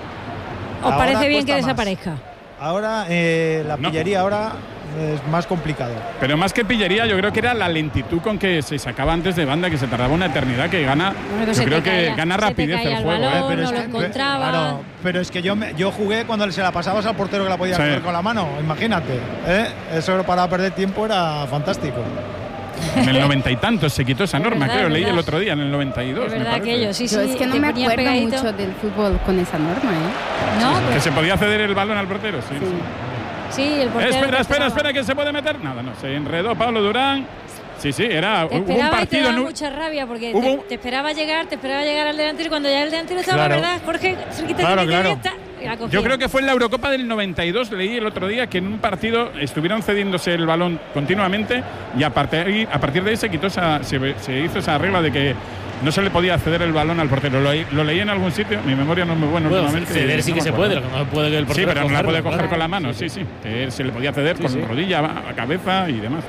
¿os Ahora parece bien que cuesta más. desaparezca? Ahora, la pillería ahora es más complicado. Pero más que pillería, yo creo que era la lentitud con que se sacaba antes de banda, que se tardaba una eternidad, que gana. Bueno, Yo se creo te que caía- gana se te rapidez caía el el juego. balón, Pero no es lo que- encontraba. Claro, pero es que yo jugué cuando se la pasabas al portero que la podía Sí. coger con la mano, imagínate. Eso para perder tiempo era fantástico. En el 90 y tantos se quitó esa Es norma, verdad, creo. es Leí verdad. el otro día, en el 92. Es me verdad parece. aquello, sí, sí. Yo es que no te me ponían acuerdo pegadito. mucho del fútbol con esa norma, ¿eh? No, Que pero se podía ceder el balón al portero, sí. Sí. sí, el portero. Espera, que se puede meter. Nada, no, se enredó Pablo Durán. Sí, era Te hubo un esperaba y te partido daba en un- mucha rabia porque hubo- te esperaba llegar al delantero y cuando ya el delantero estaba, Claro. ¿verdad? Jorge, cerquita, Claro, cerquita, claro. cerquita, y la cogía. Yo creo que fue en la Eurocopa del 92, leí el otro día, que en un partido estuvieron cediéndose el balón continuamente y a partir de ahí se quitó se hizo esa regla de que no se le podía ceder el balón al portero. Lo leí en algún sitio, mi memoria no es muy buena Bueno, últimamente. ceder sí no que me se acuerdo. puede, lo que no puede que el Sí, portero pero no la puede cogerlo, coger claro. con la mano, sí. Que se le podía ceder Sí, con sí. rodilla, a cabeza y demás,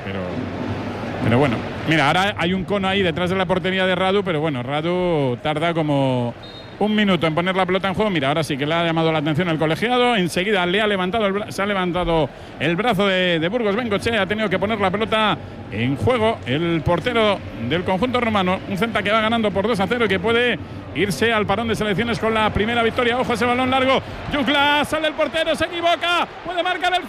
pero bueno. Mira, ahora hay un cono ahí detrás de la portería de Radu, pero bueno, Radu tarda como un minuto en poner la pelota en juego. Mira, ahora sí que le ha llamado la atención el colegiado. Enseguida se ha levantado el brazo de Burgos Bengochea. Ha tenido que poner la pelota en juego el portero del conjunto romano. Un Celta que va ganando por 2-0 y que puede irse al parón de selecciones con la primera victoria. Ojo ese balón largo. Yukla, sale el portero, se equivoca. Puede marcar el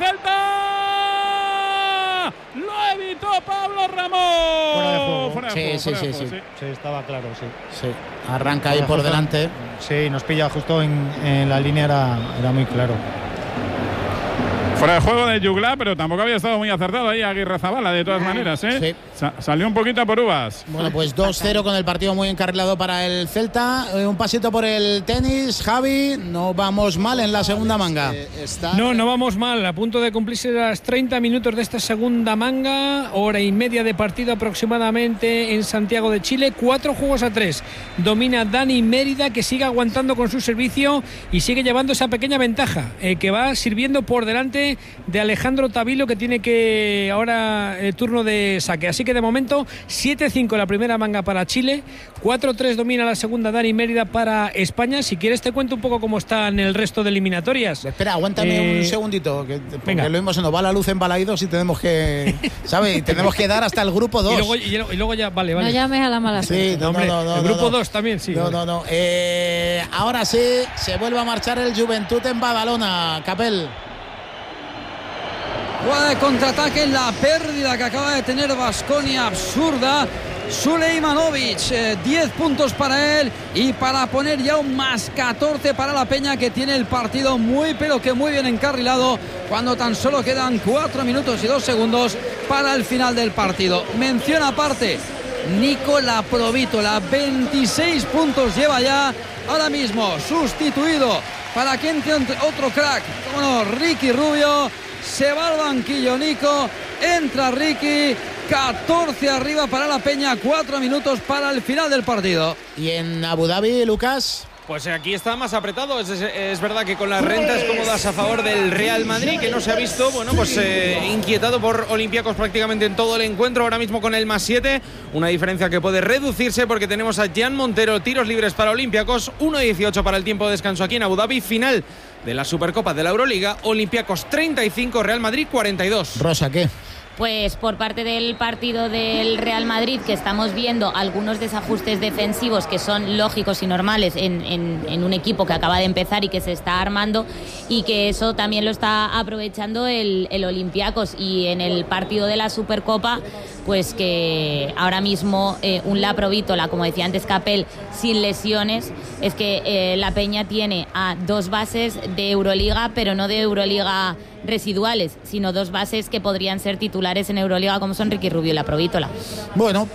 Celta. Lo evitó Pablo Ramón. Fuera de juego. Fuera de Sí, juego, sí, fuera de sí, juego, sí. Sí, estaba claro, sí. Sí. Arranca ahí por delante. Sí, nos pilla justo en la línea, era muy claro. Fuera de juego de Yugla, pero tampoco había estado muy acertado ahí Aguirre Zabala, de todas maneras, ¿eh? Sí. Salió un poquito a por uvas. Bueno, pues 2-0 con el partido muy encarrilado para el Celta. Un pasito por el tenis, Javi. No vamos mal en la segunda manga. No vamos mal. A punto de cumplirse las 30 minutos de esta segunda manga. Hora y media de partido aproximadamente en Santiago de Chile. 4-3. Domina Dani Mérida, que sigue aguantando con su servicio y sigue llevando esa pequeña ventaja que va sirviendo por delante de Alejandro Tavilo, que tiene que ahora el turno de saque. Así que de momento 7-5 la primera manga para Chile. 4-3 domina la segunda Dani Mérida para España. Si quieres te cuento un poco cómo están el resto de eliminatorias. Espera, aguántame un segundito, porque venga. lo mismo se nos va la luz en Balaídos y tenemos que, ¿sabes? Tenemos que dar hasta el grupo 2. Y luego ya, vale. No llames a la mala suerte. Sí, no, Hombre, no, el grupo no. 2 también, sí. No. Ahora sí, se vuelve a marchar el Juventud en Badalona, Capel. Jugada de contraataque, la pérdida que acaba de tener Baskonia, absurda. Sulejmanovic, 10 puntos para él y para poner ya un más 14 para la Peña, que tiene el partido muy bien encarrilado cuando tan solo quedan 4 minutos y 2 segundos para el final del partido. Mención aparte, Nicola Provítola, 26 puntos lleva ya ahora mismo, sustituido para que entre otro crack, como no, Ricky Rubio. Se va al banquillo Nico, entra Ricky, 14 arriba para la Peña, 4 minutos para el final del partido. Y en Abu Dhabi, Lucas. Pues aquí está más apretado. Es verdad que con las rentas cómodas a favor del Real Madrid, que no se ha visto, inquietado por Olympiacos prácticamente en todo el encuentro. Ahora mismo con el +7, una diferencia que puede reducirse porque tenemos a Jan Montero, tiros libres para Olympiacos, 1:18 para el tiempo de descanso aquí en Abu Dhabi. Final de la Supercopa de la Euroliga, Olympiacos 35, Real Madrid 42. Rosa, ¿qué? Pues por parte del partido del Real Madrid, que estamos viendo algunos desajustes defensivos que son lógicos y normales en un equipo que acaba de empezar y que se está armando, y que eso también lo está aprovechando el Olympiacos. Y en el partido de la Supercopa, pues que ahora mismo un Laprovítola, como decía antes Capel, sin lesiones, es que la Peña tiene a 2 bases de Euroliga, pero no de Euroliga residuales, sino 2 bases que podrían ser titulares en Euroliga, como son Ricky Rubio y Laprovítola. Bueno,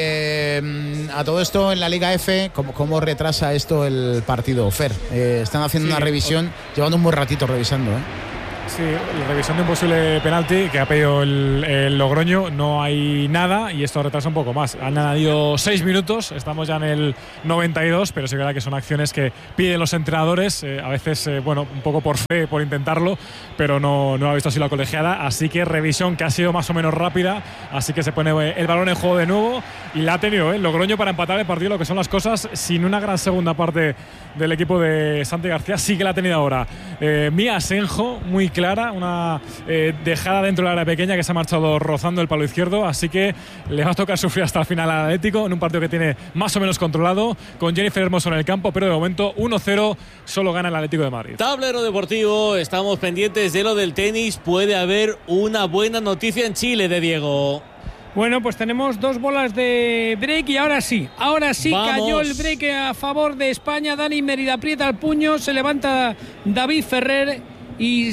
a todo esto en la Liga F, ¿cómo retrasa esto el partido, Fer? Están haciendo una revisión, llevando un buen ratito revisando, Sí, la revisión de un posible penalti que ha pedido el Logroño, no hay nada y esto retrasa un poco más. Han añadido 6 minutos, estamos ya en el 92, pero sí que es verdad que son acciones que piden los entrenadores, a veces, bueno, un poco por fe, por intentarlo, pero no ha visto así la colegiada, así que revisión que ha sido más o menos rápida, así que se pone el balón en juego de nuevo y la ha tenido el Logroño para empatar el partido, lo que son las cosas, sin una gran segunda parte del equipo de Santi García, sí que la ha tenido ahora. Mía Asenjo, muy clara, una dejada dentro del área pequeña que se ha marchado rozando el palo izquierdo, así que le va a tocar sufrir hasta el final al Atlético en un partido que tiene más o menos controlado, con Jennifer Hermoso en el campo, pero de momento 1-0 solo gana el Atlético de Madrid. Tablero deportivo, estamos pendientes de lo del tenis, puede haber una buena noticia en Chile de Diego. Bueno, pues tenemos 2 bolas de break y ahora sí ¡vamos! Cayó el break a favor de España. Dani Mérida aprieta el puño, se levanta David Ferrer y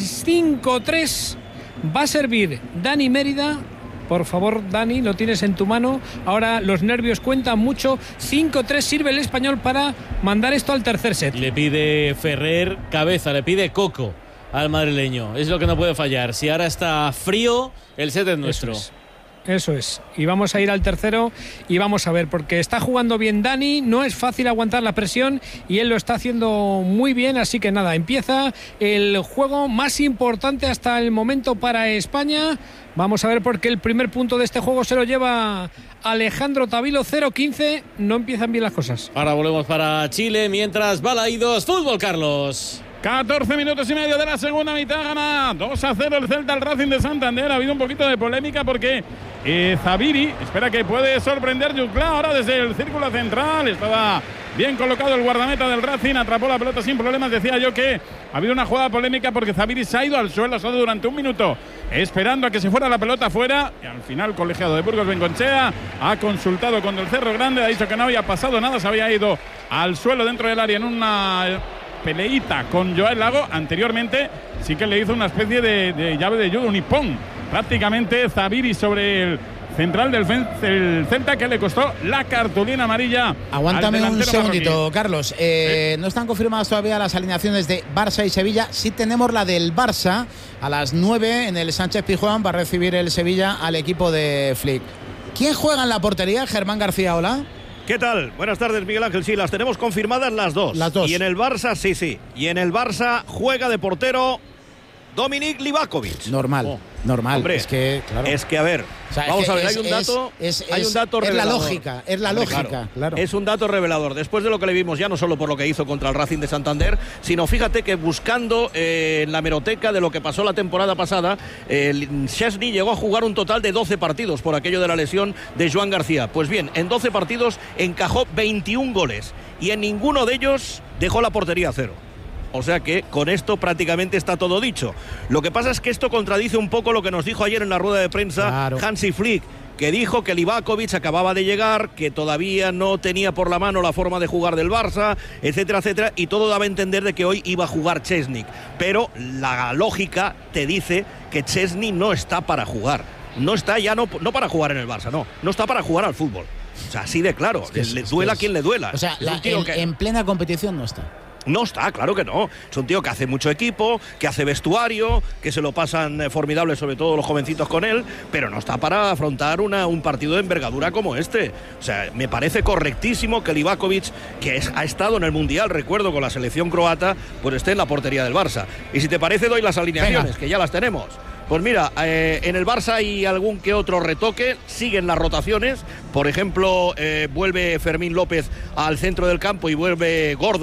5-3 va a servir Dani Mérida. Por favor, Dani, lo tienes en tu mano. Ahora los nervios cuentan mucho. 5-3 sirve el español para mandar esto al tercer set. Le pide Ferrer cabeza, le pide coco al madrileño. Es lo que no puede fallar. Si ahora está frío, el set es nuestro. Eso es. Y vamos a ir al tercero y vamos a ver, porque está jugando bien Dani, no es fácil aguantar la presión y él lo está haciendo muy bien, así que nada, empieza el juego más importante hasta el momento para España. Vamos a ver, porque el primer punto de este juego se lo lleva Alejandro Tavilo, 0-15, no empiezan bien las cosas. Ahora volvemos para Chile, mientras Balaídos Fútbol, Carlos. 14 minutos y medio de la segunda mitad, gana 2-0 el Celta al Racing de Santander. Ha habido un poquito de polémica porque Zaviri espera que puede sorprender Jutla ahora desde el círculo central. Estaba bien colocado el guardameta del Racing, atrapó la pelota sin problemas. Decía yo que ha habido una jugada polémica porque Zaviri se ha ido al suelo, ha estado durante un minuto esperando a que se fuera la pelota fuera, y al final el colegiado de Burgos Bengoechea ha consultado con el Cerro Grande, ha dicho que no había pasado nada, se había ido al suelo dentro del área en una peleita con Joel Lago. Anteriormente sí que le hizo una especie de llave de judo, un hippón prácticamente Zaviri sobre el central del Celta, que le costó la cartulina amarilla. Aguántame un segundito, marroquí. Carlos. No están confirmadas todavía las alineaciones de Barça y Sevilla. Sí tenemos la del Barça. A las 9 en el Sánchez-Pizjuán va a recibir el Sevilla al equipo de Flick. ¿Quién juega en la portería? Germán García, hola. ¿Qué tal? Buenas tardes, Miguel Ángel. Sí, las tenemos confirmadas las dos. Y en el Barça, sí. Y en el Barça juega de portero Dominik Livakovic. Normal. Hombre, es que, claro. Es que, a ver, o sea, vamos a ver, hay un dato revelador. Es la lógica, claro. Es un dato revelador. Después de lo que le vimos, ya no solo por lo que hizo contra el Racing de Santander, sino fíjate que buscando en la hemeroteca de lo que pasó la temporada pasada, Szczesny llegó a jugar un total de 12 partidos por aquello de la lesión de Joan García. Pues bien, en 12 partidos encajó 21 goles y en ninguno de ellos dejó la portería a cero. O sea que con esto prácticamente está todo dicho. Lo que pasa es que esto contradice un poco lo que nos dijo ayer en la rueda de prensa Hansi Flick, que dijo que Livakovic acababa de llegar, que todavía no tenía por la mano la forma de jugar del Barça, etcétera, etcétera, y todo daba a entender de que hoy iba a jugar Szczesny. Pero la lógica te dice que Szczesny no está para jugar. No está ya no para jugar en el Barça, no está para jugar al fútbol. O sea, así de claro, le duela a quien le duela. O sea, en plena competición no está. No está, claro que no. Es un tío que hace mucho equipo, que hace vestuario, que se lo pasan formidable, sobre todo los jovencitos con él, pero no está para afrontar un partido de envergadura como este. O sea, me parece correctísimo que Livakovic, que ha estado en el Mundial, recuerdo, con la selección croata, pues esté en la portería del Barça. Y si te parece, doy las alineaciones, que ya las tenemos. Pues mira, en el Barça hay algún que otro retoque, siguen las rotaciones, por ejemplo, vuelve Fermín López al centro del campo y vuelve Gordon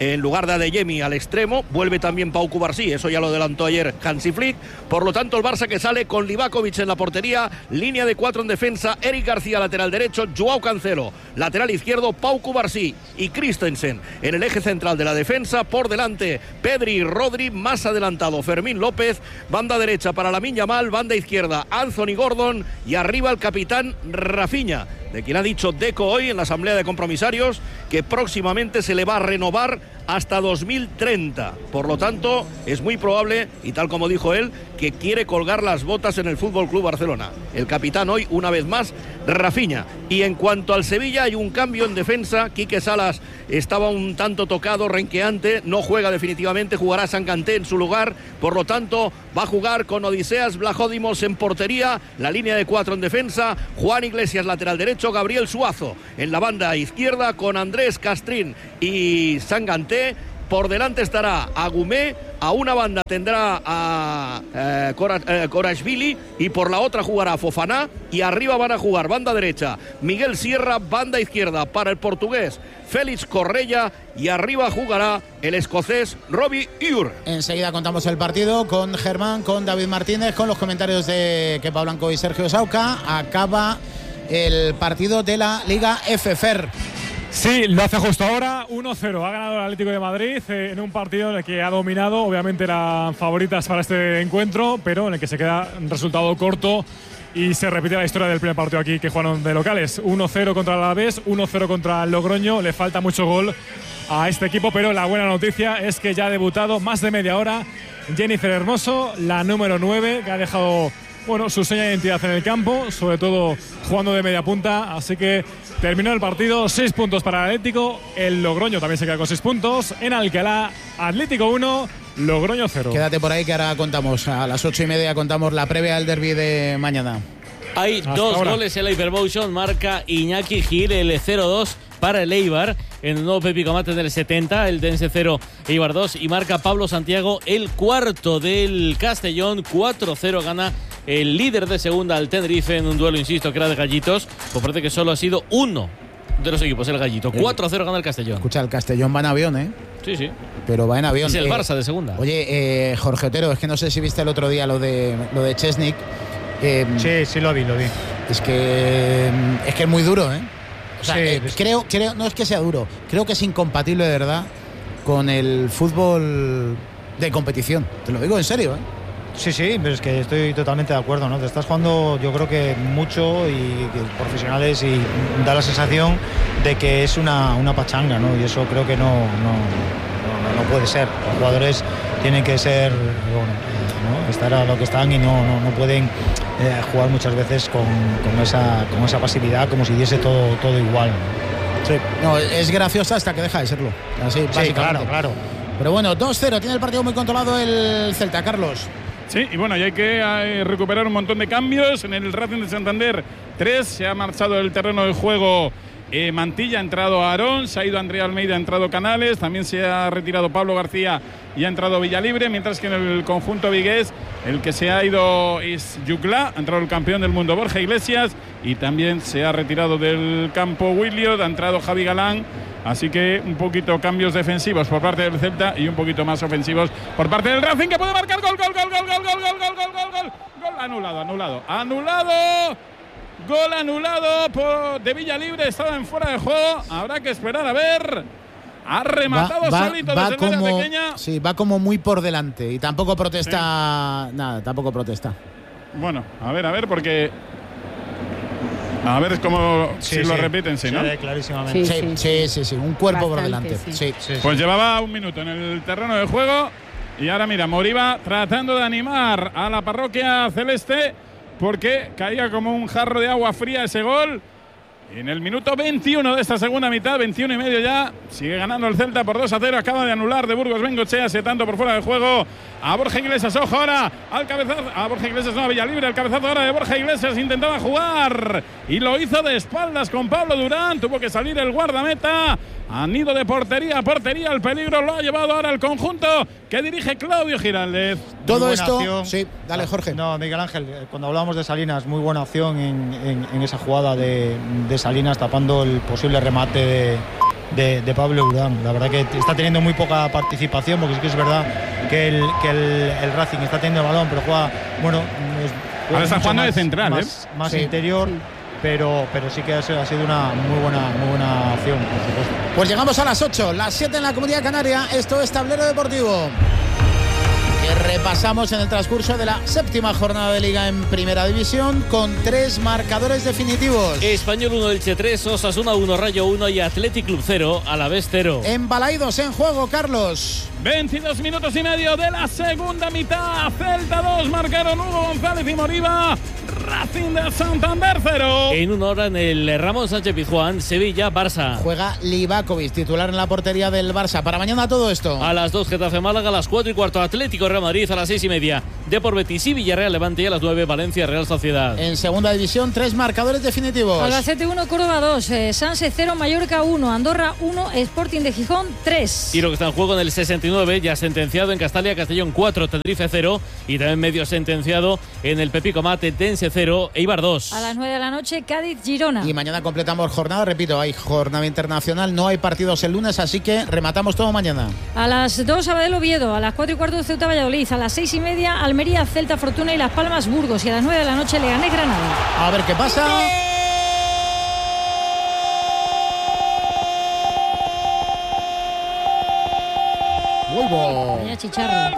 en lugar de Adeyemi al extremo. Vuelve también Pau Cubarsí, eso ya lo adelantó ayer Hansi Flick. Por lo tanto, el Barça que sale con Livakovic en la portería, línea de 4 en defensa, Eric García lateral derecho, Joao Cancelo lateral izquierdo, Pau Cubarsí y Christensen en el eje central de la defensa. Por delante Pedri y Rodri, más adelantado Fermín López, banda derecha para Lamine Yamal, banda izquierda Anthony Gordon y arriba el capitán Rafinha, de quien ha dicho Deco hoy en la asamblea de compromisarios que próximamente se le va a renovar hasta 2030. Por lo tanto, es muy probable, y tal como dijo él, que quiere colgar las botas en el Fútbol Club Barcelona. El capitán hoy, una vez más, Rafinha. Y en cuanto al Sevilla, hay un cambio en defensa. Quique Salas estaba un tanto tocado, renqueante, no juega definitivamente, jugará Sanganté en su lugar. Por lo tanto, va a jugar con Odiseas Vlachodimos en portería, la línea de 4 en defensa, Juan Iglesias lateral derecho, Gabriel Suazo en la banda izquierda con Andrés Castrín y Sanganté. Por delante estará Agumé, a una banda tendrá a Korashvili y por la otra jugará Fofana, y arriba van a jugar banda derecha Miguel Sierra, banda izquierda para el portugués Félix Correia y arriba jugará el escocés Robbie Ure. Enseguida contamos el partido con Germán, con David Martínez, con los comentarios de Kepa Blanco y Sergio Sauca. Acaba el partido de la Liga FFR. Sí, lo hace justo ahora, 1-0. Ha ganado el Atlético de Madrid en un partido en el que ha dominado. Obviamente eran favoritas para este encuentro, pero en el que se queda un resultado corto y se repite la historia del primer partido aquí que jugaron de locales. 1-0 contra el Alavés, 1-0 contra el Logroño. Le falta mucho gol a este equipo, pero la buena noticia es que ya ha debutado más de media hora Jennifer Hermoso, la número 9, que ha dejado su seña de identidad en el campo, sobre todo jugando de media punta. Así que terminó el partido, 6 puntos para el Atlético. El Logroño también se queda con 6 puntos. En Alcalá, Atlético 1, Logroño 0. Quédate por ahí que ahora contamos, a las 8:30 contamos la previa del derbi de mañana. Hay dos goles en la Hypermotion, marca Iñaki Gil, el 0-2 para el Eibar, en el nuevo Pepico Mate del 70, el Dense 0, Eibar 2, y marca Pablo Santiago el cuarto del Castellón, 4-0 gana el líder de segunda al Tenerife en un duelo, insisto, que era de gallitos, pues parece que solo ha sido uno de los equipos, el gallito. 4-0 gana el Castellón. Escucha, el Castellón va en avión, ¿eh? Sí, sí. Pero va en avión. Es el Barça de segunda. Oye, Jorge Otero, es que no sé si viste el otro día lo de Chesnik. Sí, lo vi. Es que es muy duro, ¿eh? O sea, sí, creo, no es que sea duro, creo que es incompatible de verdad con el fútbol de competición. Te lo digo en serio, ¿eh? Sí, pero es que estoy totalmente de acuerdo, ¿no? Te estás jugando, yo creo que mucho y profesionales, y da la sensación de que es una pachanga, ¿no? Y eso creo que no puede ser. Los jugadores tienen que ser, ¿no? Estar a lo que están y no pueden jugar muchas veces con esa pasividad, como si diese todo igual, ¿no? Sí, no, es graciosa hasta que deja de serlo. Así, básicamente. Sí, claro. Pero bueno, 2-0, tiene el partido muy controlado el Celta, Carlos. Sí, y bueno, y hay que recuperar un montón de cambios. En el Racing de Santander 3, se ha marchado del terreno de juego Mantilla, ha entrado Aarón, se ha ido Andrea Almeida, ha entrado Canales, también se ha retirado Pablo García y ha entrado Villalibre, mientras que en el conjunto vigués el que se ha ido es Yuclá, ha entrado el campeón del mundo Borja Iglesias y también se ha retirado del campo Williot, ha entrado Javi Galán. Así que un poquito cambios defensivos por parte del Celta y un poquito más ofensivos por parte del Racing, que puede marcar gol anulado de Villalibre, estaba en fuera de juego, habrá que esperar a ver. Ha rematado solito desde el área pequeña. Sí, va como muy por delante y tampoco protesta nada, tampoco protesta. Bueno, a ver, porque a ver cómo si lo repiten, ¿no? Clarísimamente. Sí, un cuerpo por delante. Sí. Pues llevaba un minuto en el terreno de juego y ahora mira, Moriba tratando de animar a la parroquia celeste porque caía como un jarro de agua fría ese gol. En el minuto 21 de esta segunda mitad, 21 y medio ya, sigue ganando el Celta por 2-0. Acaba de anular de Burgos Bengochea, ese tanto por fuera de juego a Borja Iglesias. Ojo ahora al cabezazo, a Borja Iglesias, no, a Villalibre. El cabezazo ahora de Borja Iglesias, intentaba jugar y lo hizo de espaldas con Pablo Durán. Tuvo que salir el guardameta. Han ido de portería a portería. El peligro lo ha llevado ahora el conjunto que dirige Claudio Giraldez. Todo esto, acción. Sí, dale Jorge. No, Miguel Ángel, cuando hablábamos de Salinas, muy buena acción en esa jugada de Salinas tapando el posible remate de Pablo Urán. La verdad que está teniendo muy poca participación, porque sí que es verdad que el Racing está teniendo el balón, pero juega, bueno, ahora está jugando de central, más sí, interior. sí. Pero sí que ha sido una muy buena acción, por supuesto. Pues llegamos a las 8, las 7 en la Comunidad Canaria. Esto es Tablero Deportivo, que repasamos en el transcurso de la 7ª jornada de Liga en Primera División con 3 marcadores definitivos. Español 1, Elche 3, Osasuna 1, Rayo 1 y Athletic Club 0, Alavés 0. En Balaidos en juego, Carlos. 22 minutos y medio de la segunda mitad. Celta 2, marcaron Hugo González y Moriba. Racing de Santander 0. En una hora en el Ramón Sánchez Pizjuán, Sevilla, Barça. Juega Livakovic, titular en la portería del Barça. Para mañana todo esto. A las 2, Getafe Málaga, a las 4:15, Atlético Real Madrid, a las 6:30, Depor Betis y Villarreal Levante, y a las 9, Valencia Real Sociedad. En segunda división, 3 marcadores definitivos. Albacete 1, Córdoba 2, Sanse 0, Mallorca 1, Andorra 1, Sporting de Gijón 3. Y lo que está en juego en el 69, ya sentenciado en Castalia, Castellón 4, Tenerife 0, y también medio sentenciado en el Pepico Mate, Tense 0, Eibar 2. A las 9 de la noche, Cádiz Girona. Y mañana completamos jornada, repito, hay jornada internacional, no hay partidos el lunes, así que rematamos todo mañana. A las 2, Sabadell Oviedo, a las 4:15, Ceuta Valladolid, a las 6:30, Almería, Celta Fortuna y Las Palmas Burgos, y a las 9 de la noche, Leganés Granada. A ver qué pasa. Vuelvo. Vaya chicharro.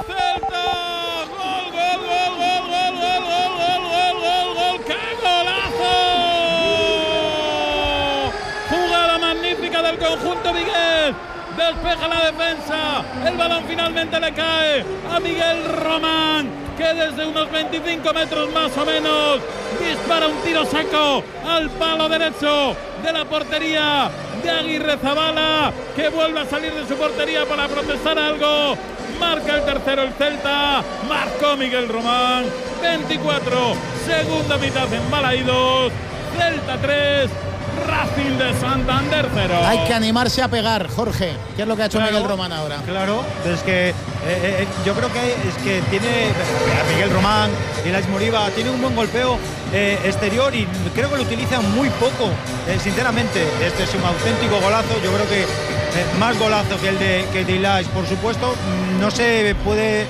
Del conjunto Miguel, despeja la defensa, el balón finalmente le cae a Miguel Román, que desde unos 25 metros más o menos dispara un tiro seco al palo derecho de la portería de Aguirrezabala, que vuelve a salir de su portería para protestar algo. Marca el tercero el Celta, marcó Miguel Román. 24, segunda mitad en Balaidos, Celta 3, Racing de Santander 0. Hay que animarse a pegar, Jorge. ¿Qué es lo que ha hecho Miguel Román ahora? Claro, es que yo creo que tiene Miguel Román y Lais Moriba, tiene un buen golpeo exterior y creo que lo utiliza muy poco, sinceramente. Este es un auténtico golazo, yo creo que más golazo que el de Ilais, por supuesto. No se puede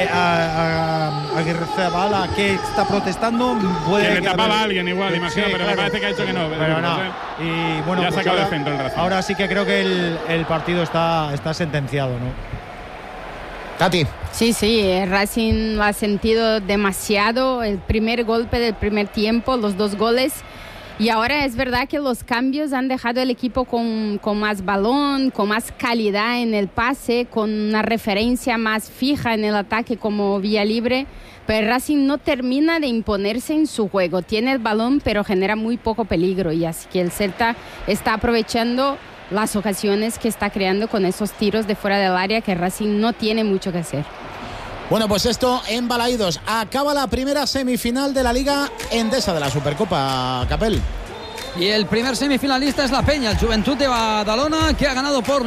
Aguirrezabala, que está protestando, puede que le tapaba a alguien igual, imagino, pero claro, me parece que ha dicho que no. Pero no. Y bueno, ya pues sacado de centro el Racing. Ahora sí que creo que el partido está sentenciado, ¿no? Tati. Sí, el Racing lo ha sentido demasiado, el primer golpe del primer tiempo, los 2 goles. Y ahora es verdad que los cambios han dejado el equipo con más balón, con más calidad en el pase, con una referencia más fija en el ataque como vía libre. Pero el Racing no termina de imponerse en su juego. Tiene el balón, pero genera muy poco peligro. Y así que el Celta está aprovechando las ocasiones que está creando con esos tiros de fuera del área, que el Racing no tiene mucho que hacer. Bueno, pues esto en Balaidos. Acaba la primera semifinal de la Liga Endesa de la Supercopa, Capel. Y el primer semifinalista es la Peña, el Juventud de Badalona, que ha ganado por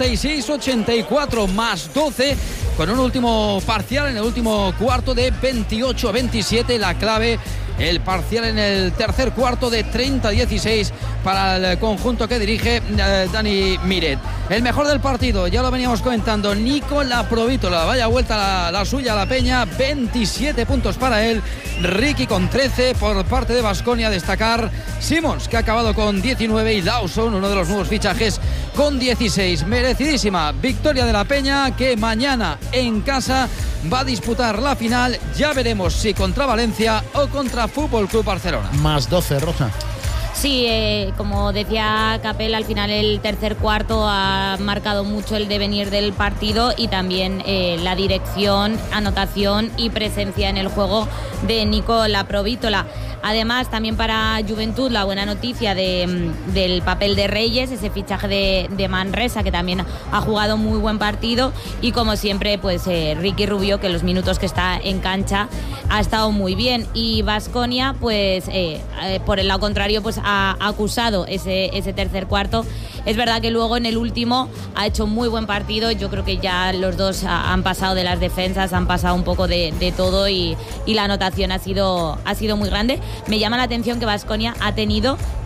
96-84 más 12, con un último parcial en el último cuarto de 28-27. La clave, el parcial en el tercer cuarto de 30-16 para el conjunto que dirige Dani Miret. El mejor del partido, ya lo veníamos comentando, Nico Laprovítola. Vaya vuelta la suya a la Peña, 27 puntos para él. Ricky con 13 por parte de Baskonia. Destacar Simons, que ha acabado con 19, y Lawson, uno de los nuevos fichajes, con 16. Merecidísima victoria de la Peña, que mañana en casa va a disputar la final. Ya veremos si contra Valencia o contra Fútbol Club Barcelona. Más 12, Rosa. Sí, como decía Capel, al final el tercer cuarto ha marcado mucho el devenir del partido, y también la dirección, anotación y presencia en el juego de Nico Laprovítola. Además, también para Juventud, la buena noticia del papel de Reyes, ese fichaje de Manresa, que también ha jugado muy buen partido, y como siempre, pues Ricky Rubio, que los minutos que está en cancha ha estado muy bien. Y Baskonia, pues por el lado contrario, pues ha acusado ese tercer cuarto. Es verdad que luego en el último ha hecho muy buen partido. Yo creo que ya los dos han pasado de las defensas, han pasado un poco de todo, y la anotación ha sido muy grande. Me llama la atención que Baskonia ha tenido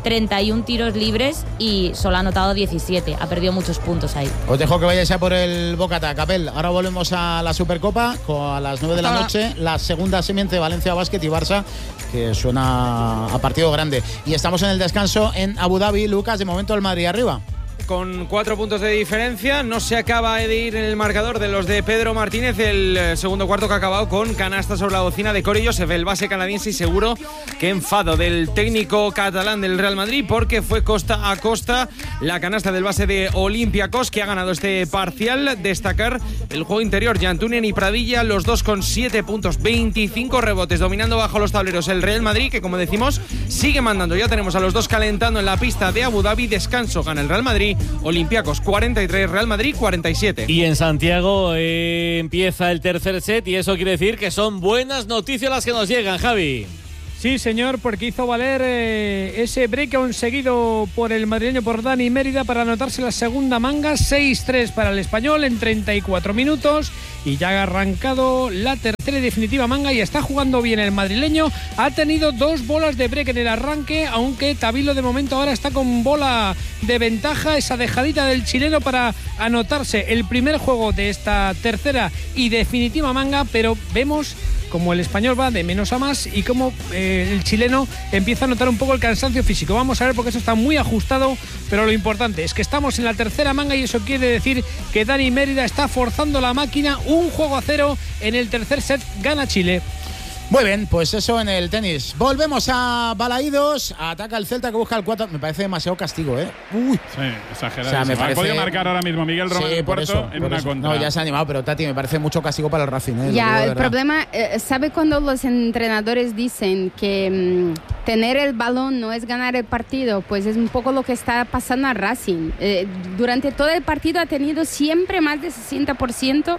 31 tiros libres y solo ha anotado 17. Ha perdido muchos puntos ahí. Os dejo que vayáis a por el Bocata, Capel. Ahora volvemos a la Supercopa a las 9 de la noche. La segunda semiente, Valencia Basket y Barça, que suena a partido grande. Y estamos en el descanso en Abu Dhabi. Lucas, de momento el Madrid arriba. Con 4 puntos de diferencia, no se acaba de ir en el marcador de los de Pedro Martínez. El segundo cuarto que ha acabado con canasta sobre la bocina de Corey Joseph, el base canadiense, y seguro que enfado del técnico catalán del Real Madrid, porque fue costa a costa la canasta del base de Olympiacos, que ha ganado este parcial. Destacar el juego interior, Jantunen y Pradilla, los dos con 7 puntos, 25 rebotes, dominando bajo los tableros el Real Madrid, que como decimos sigue mandando. Ya tenemos a los dos calentando en la pista de Abu Dhabi. Descanso, gana el Real Madrid. Olympiacos 43, Real Madrid 47. Y en Santiago empieza el tercer set, y eso quiere decir que son buenas noticias las que nos llegan, Javi. Sí, señor, porque hizo valer ese break conseguido por el madrileño, por Dani Mérida, para anotarse la segunda manga. 6-3 para el español en 34 minutos. Y ya ha arrancado la tercera y definitiva manga y está jugando bien el madrileño. Ha tenido 2 bolas de break en el arranque, aunque Tabilo de momento ahora está con bola de ventaja. Esa dejadita del chileno para anotarse el primer juego de esta tercera y definitiva manga, pero vemos como el español va de menos a más y como el chileno empieza a notar un poco el cansancio físico. Vamos a ver, porque eso está muy ajustado, pero lo importante es que estamos en la tercera manga y eso quiere decir que Dani Mérida está forzando la máquina. 1-0 en el tercer set, gana Chile. Muy bien, pues eso en el tenis. Volvemos a Balaídos. Ataca el Celta, que busca el 4. Me parece demasiado castigo, ¿eh? Uy. Sí, exagerado. O sea, me parece... Ha podido marcar ahora mismo Miguel Román en Puerto en una contra. No, ya se ha animado, pero Tati, me parece mucho castigo para el Racing, ¿eh? Ya, el problema, ¿sabe cuando los entrenadores dicen que tener el balón no es ganar el partido? Pues es un poco lo que está pasando a Racing. Durante todo el partido ha tenido siempre más de 60%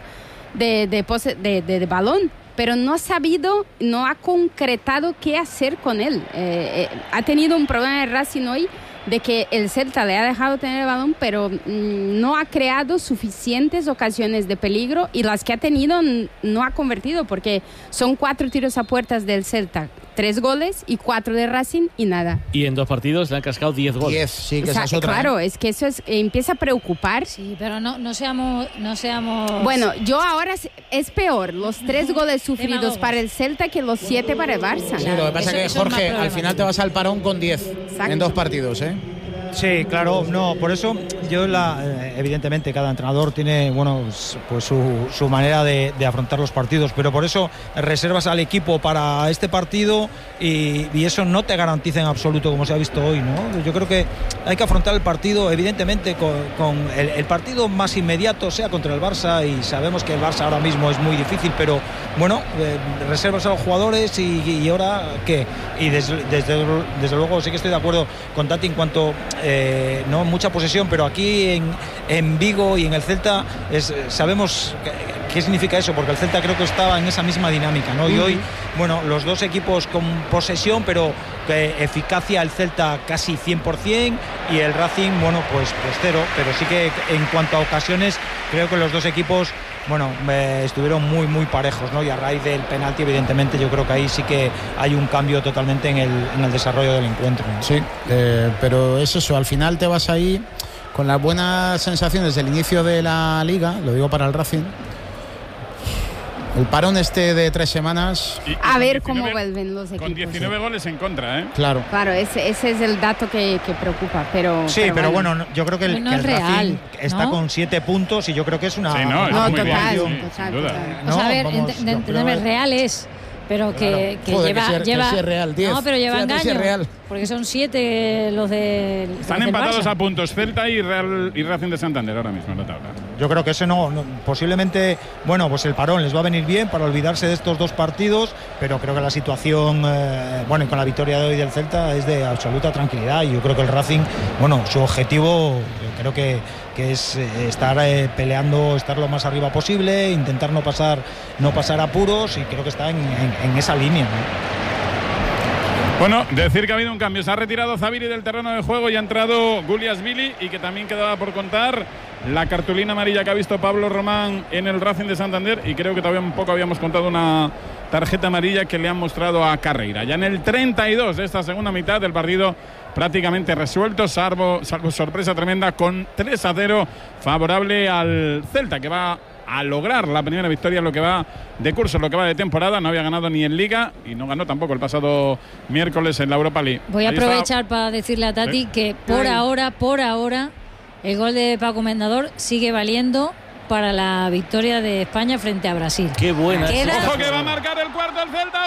de balón, pero no ha sabido, no ha concretado qué hacer con él. Ha tenido un problema de Racing hoy, de que el Celta le ha dejado tener el balón, pero no ha creado suficientes ocasiones de peligro, y las que ha tenido no ha convertido, porque son 4 tiros a puertas del Celta, 3 goles, y 4 de Racing y nada. Y en 2 partidos le han cascado 10 goles. 10, sí, que esa es otra. Claro, es que eso empieza a preocupar. Sí, pero no seamos... Bueno, yo ahora es peor los 3 goles sufridos para el Celta que los 7 para el Barça. Sí, lo que pasa es que, Jorge, al final te vas al parón con 10 en 2 partidos, ¿eh? Sí, claro, no, por eso yo evidentemente cada entrenador tiene, bueno, pues su manera de afrontar los partidos, pero por eso reservas al equipo para este partido y eso no te garantiza en absoluto, como se ha visto hoy, ¿no? Yo creo que hay que afrontar el partido evidentemente con el partido más inmediato, sea contra el Barça, y sabemos que el Barça ahora mismo es muy difícil, pero bueno, reservas a los jugadores y ahora ¿qué? Y desde luego sí que estoy de acuerdo con Tati en cuanto no mucha posesión, pero aquí en Vigo y en el Celta sabemos qué significa eso, porque el Celta creo que estaba en esa misma dinámica, ¿no? Y hoy, bueno, los dos equipos con posesión, pero eficacia el Celta casi 100% y el Racing, bueno, pues 0, pero sí que en cuanto a ocasiones creo que los dos equipos, bueno, estuvieron muy parejos, ¿no? Y a raíz del penalti, evidentemente, yo creo que ahí sí que hay un cambio totalmente en el desarrollo del encuentro, ¿no? Sí, pero es eso, al final te vas ahí con las buenas sensaciones del inicio de la Liga, lo digo para el Racing. El parón de 3 semanas. A ver cómo vuelven los equipos. Con 19 goles en contra, ¿eh? Claro. Claro, ese es el dato que preocupa, pero... Sí, pero bueno, yo creo que el es real, Racing está ¿no? con 7 puntos y yo creo que es una... Sí, no, una muy bien, total. O sea, a ver, entenderme, real es... Pero que lleva es real, 10. No, pero lleva Fíjate si es engaño. real. Porque son 7 los de... Están empatados a puntos Celta y Racing de Santander ahora mismo en la tabla. Yo creo que ese no, posiblemente, bueno, pues el parón les va a venir bien para olvidarse de estos 2 partidos, pero creo que la situación, bueno, y con la victoria de hoy del Celta es de absoluta tranquilidad, y yo creo que el Racing, bueno, su objetivo, yo creo que es estar peleando, estar lo más arriba posible, intentar no pasar apuros, y creo que está en esa línea, ¿no? Bueno, decir que ha habido un cambio. Se ha retirado Zaviri del terreno de juego y ha entrado Guliasvili, y que también quedaba por contar la cartulina amarilla que ha visto Pablo Román en el Racing de Santander, y creo que todavía un poco habíamos contado una tarjeta amarilla que le han mostrado a Carreira. Ya en el 32 de esta segunda mitad del partido prácticamente resuelto, salvo sorpresa tremenda, con 3-0 favorable al Celta, que va a lograr la primera victoria en lo que va de curso, en lo que va de temporada. No había ganado ni en Liga y no ganó tampoco el pasado miércoles en la Europa League. Voy a aprovechar para decirle a Tati que por ahora, el gol de Paco Mendador sigue valiendo para la victoria de España frente a Brasil. Qué buena. Ojo que va a marcar el cuarto el Celta.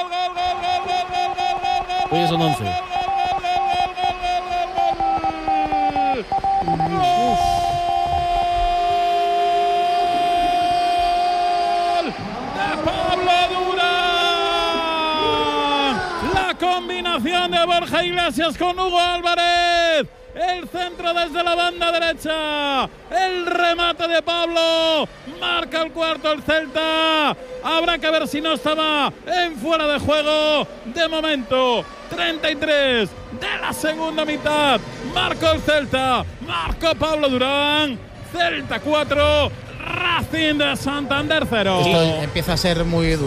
Gol. Hoy son 11. Combinación de Borja Iglesias con Hugo Álvarez. El centro desde la banda derecha. El remate de Pablo. Marca el cuarto el Celta. Habrá que ver si no estaba en fuera de juego. De momento, 33 de la segunda mitad. Marcó el Celta. Marcó Pablo Durán. Celta 4. Racing de Santander 0. Esto empieza a ser muy duro.